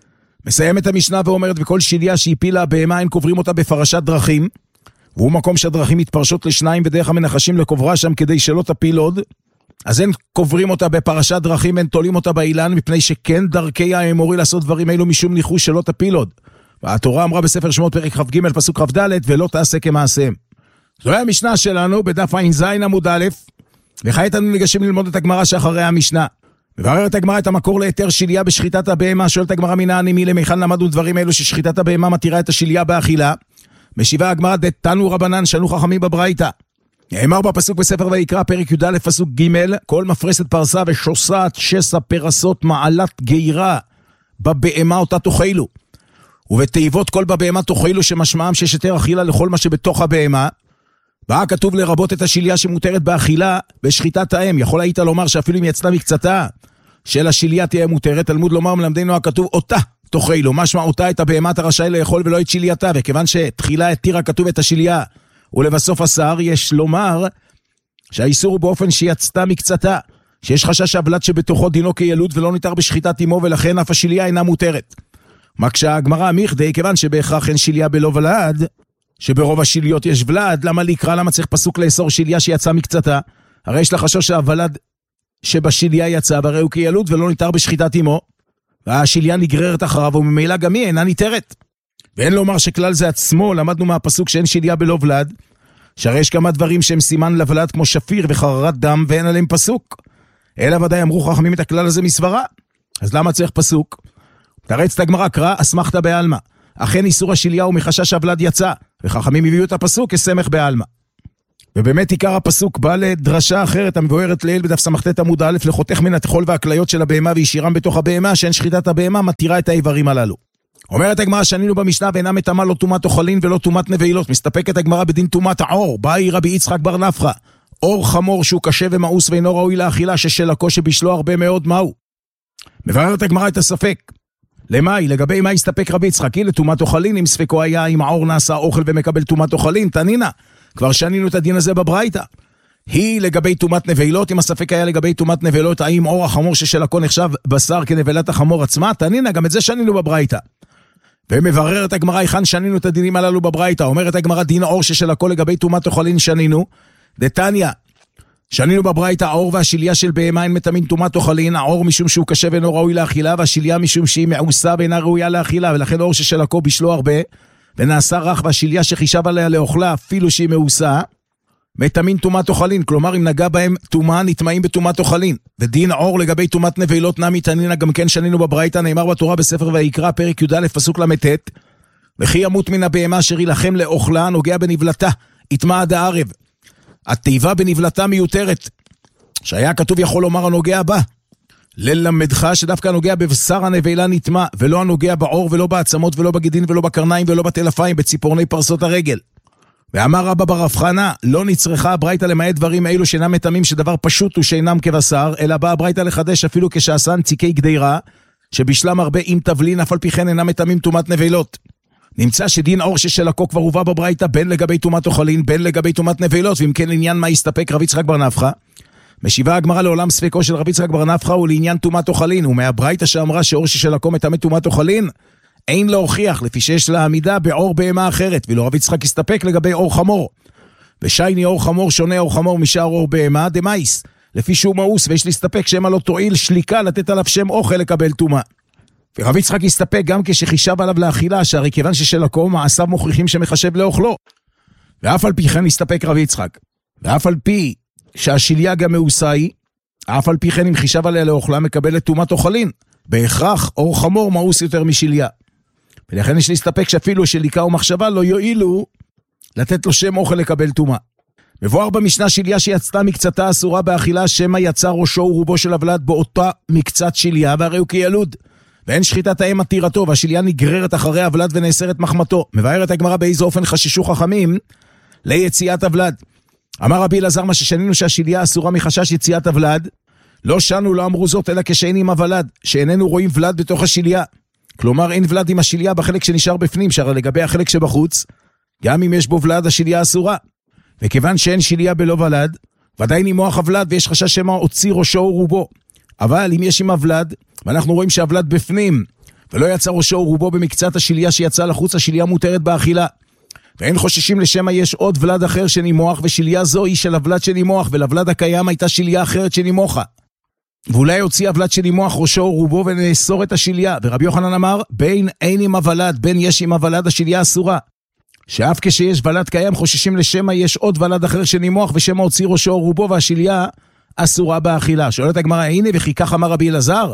מסיימת המשנה ואומרת, וכל שליה שהפילה הבהמה אין קוברים אותה בפרשת דרכים, והוא מקום שהדרכים מתפרשות לשניים, ודרך המנחשים לקוברה שם כדי שלא תפיל עוד, אז אין קוברים אותה בפרשת דרכים, אין תולים אותה באילן, מפני שכן דרכי האמורי לעשות דברים אלו משום ניחוש שלא תפיל עוד. והתורה אמרה בספר שמות פרק כ"ג פסוק כ"ד, ולא תעשה כמעשיהם. זוהי המשנה שלנו בדף ע"ז עמוד א', וכעת אנו ניגשים ללמוד את הגמרא שאחרי המשנה. מבררת הגמרא את המקור ליתר שליה בשחיטת הבהמה. שואלת הגמרא מנעני מי למכאן למדנו דברים אלו ששחיטת הבהמה מתירה את השליה באכילה. משיבה הגמרא, דתנו רבנן שנו חכמים בברייתא. נאמר בפסוק בספר ויקרא פרק י"א פסוק ג', כל מפרסת פרסה ושוסעת שסע פרסות מעלת גירה בבהמה אותה תאכלו, ובתיבות כל בבהמה תאכלו, שמשמעם שיש היתר אכילה לכל מה שבתוך הבהמה. באה כתוב לרבות את השליה שמותרת באכילה בשחיטת האם. יכול היית לומר שאפילו אם יצאה מקצתה של השליה תהיה מותרת. תלמוד לומר מלמדנו הכתוב אותה תאכלו, משמע אותה את הבהמה אתה רשאי לאכול ולא את שלייתה, וכיוון שתחילה התירה כתוב את השליה ולבסוף השר, יש לומר שהאיסור הוא באופן שיצתה מקצתה, שיש חשש שהוולד שבתוכו דינו כילוד ולא ניתר בשחיטת אמו, ולכן אף השליה אינה מותרת. מקשה הגמרא מכדי, כיוון שבהכרח אין שליה בלא ולד, שברוב השליות יש ולד, למה לקרוא, למה צריך פסוק לאסור שליה שיצא מקצתה? הרי יש לחשוש שהוולד שבשליה יצא, והרי הוא כילוד ולא ניתר בשחיטת אמו, והשליה נגררת אחריו, וממילא גם היא אינה ניתרת. ואין לומר שכלל זה עצמו, למדנו מהפסוק שאין שליה בלא ולד, שהרי יש כמה דברים שהם סימן לבלד כמו שפיר וחררת דם ואין עליהם פסוק. אלא ודאי אמרו חכמים את הכלל הזה מסברה. אז למה צריך פסוק? תרץ את הגמרא, קרא אסמכתא בעלמא. אכן איסור השליה ומחשש הוולד יצא, וחכמים הביאו את הפסוק כסמך בעלמא. ובאמת עיקר הפסוק בא לדרשה אחרת המבוארת לעיל בדף סמכתת עמוד א', לחותך מן התחול והכליות של הבהמה וישירם בתוך הבהמה, שאין שחיטת הבהמה מתירה את האיברים הללו. אומרת הגמרא, שנינו במשנה ואינה מטמאה לא טומאת אוכלין ולא טומאת נבלות. מסתפקת הגמרא בדין טומאת העור. באי רבי יצחק בר נפחא, עור חמור שהוא קשה ומאוס ואינו ראוי לאכילה, ששלקו שבשלו הרבה מאוד מהו. מבררת הגמרא את הספק. למאי, לגבי מה הסתפק רבי יצחק? כי לטומאת אוכלין, אם ספקו היה אם העור נעשה אוכל ומקבל טומאת אוכלין, תנינה. כבר שנינו את הדין הזה בברייתא. היא לגבי טומאת נבלות, אם הספק היה לגבי טומאת נבלות, האם עור החמור ששלקו נחשב בשר כנבלת החמור עצמה, תנינה, גם את זה שנינו בברייתא. ומבררת הגמרא, היכן שנינו את הדינים הללו בברייתא? אומרת הגמרא, דין העור ששלקו לגבי טומאת אוכלין שנינו, דתניא, שנינו בברייתא, העור והשליה של בהמה אין מטמאים טומאת אוכלין, העור משום שהוא קשה ואינו ראוי לאכילה, והשליה משום שהיא מעושה ואינה ראויה לאכילה, ולכן העור ששלקו בשלו הרבה, ונעשה רך, והשליה שחישב עליה לאוכלה אפילו שהיא מעושה, מטמאים טומאת אוכלין, כלומר אם נגע בהם טומאה נטמאים בטומאת אוכלין. ודין עור לגבי טומאת נבלות נמי תנינה, גם כן שנינו בברייתא, נאמר בתורה בספר ויקרא פרק י"א פסוק ל"ט, וכי ימות מן הבהמה אשר יילחם לאוכלה נוגע בנבלתה, יטמא עד הערב. התיבה בנבלתה מיותרת, שהיה כתוב יכול לומר הנוגע בה, ללמדך שדווקא הנוגע בבשר הנבלה נטמא, ולא הנוגע בעור ולא בעצמות ולא בגדין ולא בקרניים ולא בטלפיים, בציפורני פרסות הרגל. ואמר רבא בר רב חנא, לא נצרכה הברייתא למעט דברים אלו שאינם מטמאים, שדבר פשוט הוא שאינם כבשר, אלא באה הברייתא לחדש אפילו כשעשן ציקי גדירה, שבשלם הרבה אם תבלין, אף על פי כן אינם מטמאים טומאת נבלות. נמצא שדין עור ששלקו כבר הובא בברייתא, בין לגבי טומאת אוכלין, בין לגבי טומאת נבלות, ואם כן לעניין מה יסתפק רבי יצחק בר נפחא. משיבה הגמרא לעולם ספקו של רבי יצחק בר נפחא הוא לעניין טומאת אוכלין, ומהברייתא שאמרה שעור ששלקו מטמא טומאת אוכלין, אין להוכיח לפי שיש לה עמידה בעור בהמה אחרת, ואילו רבי יצחק יסתפק לגבי עור חמור. ושייני עור חמור שונה עור חמור משאר עור בהמה דמייס, לפי שהוא מאוס ויש להסתפק שמה לא תועיל שליקה לתת עליו שם אוכל לקבל טומאה. ורבי יצחק יסתפק גם כשחישב עליו לאכילה, שהרי כיוון ששלקו מעשיו מוכיחים שמחשב לאוכלו. ואף על פי כן יסתפק רבי יצחק. ואף על פי שהשליה גם מאוסה היא, אף על פי כן אם חישב עליה לאוכלה מקבלת טומאת אוכלין. בהכרח עור חמור מאוס יותר משליה. ולכן יש להסתפק שאפילו שליקה ומחשבה לא יועילו לתת לו שם אוכל לקבל טומאה. מבואר במשנה שליה שיצתה מקצתה אסורה באכילה, שמה יצא ראשו ורובו של הוולד באותה מקצת שליה, והרי הוא כילוד. ואין שחיטת האם מתירתו, והשליה נגררת אחרי הוולד ונאסרת מחמתו. מבארת הגמרא באיזה אופן חששו חכמים ליציאת הוולד. אמר רבי אלעזר, מה ששנינו שהשליה אסורה מחשש יציאת הוולד, לא שנו לא אמרו זאת אלא כשאין עם הוולד, שאיננו רואים ולד בתוך השליה. כלומר אין ולד עם השליה בחלק שנשאר בפנים, שהרי לגבי החלק שבחוץ, גם אם יש בו ולד השליה אסורה. וכיוון שאין שליה בלא ולד, ודאי נימוח הוולד ויש חשש שמא הוציא ראשו ורובו. אבל אם יש עם הוולד, ואנחנו רואים שהוולד בפנים, ולא יצא ראשו ורובו במקצת השליה שיצא לחוץ, השליה מותרת באכילה. ואין חוששים לשמא יש עוד ולד אחר שנימוח, ושליה זו היא של הוולד שנימוח, ולוולד הקיים הייתה שליה אחרת שנימוחה. ואולי הוציא הוולד שנימוח ראשו ורובו ונאסור את השליה. ורבי יוחנן אמר, בין אין עם הוולד, בין יש עם הוולד השליה אסורה. שאף כשיש ולד קיים חוששים לשמא יש עוד ולד אחר שנימוח, ושמא הוציא ראשו ורובו והשליה אסורה באכילה. שואלת הגמרא, הנה וכי כך אמר רבי אלעזר?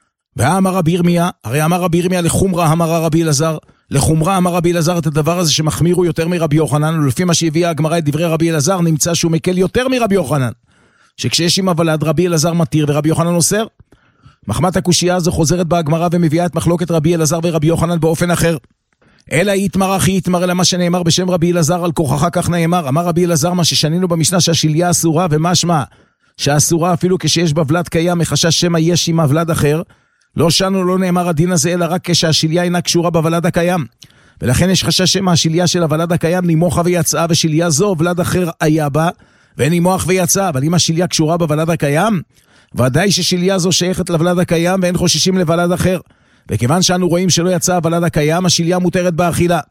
ואמר רבי ירמיה, הרי אמר רבי ירמיה לחומרה אמר רבי אלעזר, לחומרה אמר רבי אלעזר את הדבר הזה שמחמירו יותר מרבי יוחנן, ולפי מה שהביאה הגמרא את דברי רבי אלעזר נמצא שהוא מקל יותר מרבי יוחנן, שכשיש עם הוולד רבי אלעזר מתיר ורבי יוחנן אוסר. מחמת הקושייה הזו חוזרת בהגמרא ומביאה את מחלוקת רבי אלעזר ורבי יוחנן באופן אחר. אלא יתמר אחי יתמר, אלא מה שנאמר בשם רבי אלעזר על כוחך כך נאמר. אמר רבי אלעזר מה ששנינו במשנה שהשליה אסורה, ומה שמה שאסורה אפילו כשיש בה ולד קיים מחשש שמא יש עם הוולד אחר. לא שנו לא נאמר הדין הזה אלא רק כשהשליה אינה קשורה בוולד הקיים, ולכן יש חשש שמא השליה של הוולד הקיים נימוחה ויצאה, ושליה זו ולד אחר היה בה ונימוח ויצא. אבל אם השליה קשורה בוולד הקיים, ודאי ששליה זו שייכת לוולד הקיים ואין חוששים לוולד אחר. וכיוון שאנו רואים שלא יצא הוולד הקיים, השליה מותרת באכילה.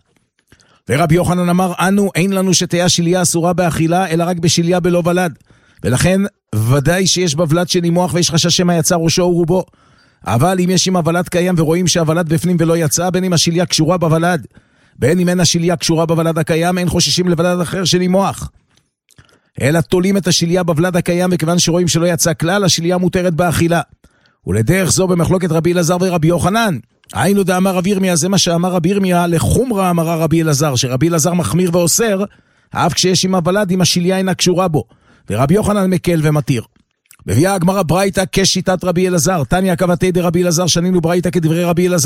ורבי יוחנן אמר, אנו אין לנו שתהיה שליה אסורה באכילה אלא רק בשליה בלא ולד, ולכן ודאי שיש בוולד שנימוח ויש חשש שמא יצא ראשו ורובו. אבל אם יש עם הוולד קיים ורואים שהוולד בפנים ולא יצא, בין אם השליה קשורה בוולד בין אם אין השליה קשורה בוולד הקיים, אין חוששים לוולד אחר של מוח. אלא תולים את השליה בוולד הקיים, וכיוון שרואים שלא יצא כלל, השליה מותרת באכילה. ולדרך זו במחלוקת רבי אלעזר ורבי יוחנן. היינו דאמר רבי ירמיה, זה מה שאמר רבי ירמיה, לחומרה אמרה רבי אלעזר, שרבי אלעזר מחמיר ואוסר, אף כשיש עם הוולד, אם השליה אינה קשורה בו. ורבי יוחנן מקל ומתיר. מביאה הגמרא ברייתא כשיטת רבי אלעזר, תניא קבתי דרבי אלעזר, שנינו ברייתא כדברי רבי אלעזר.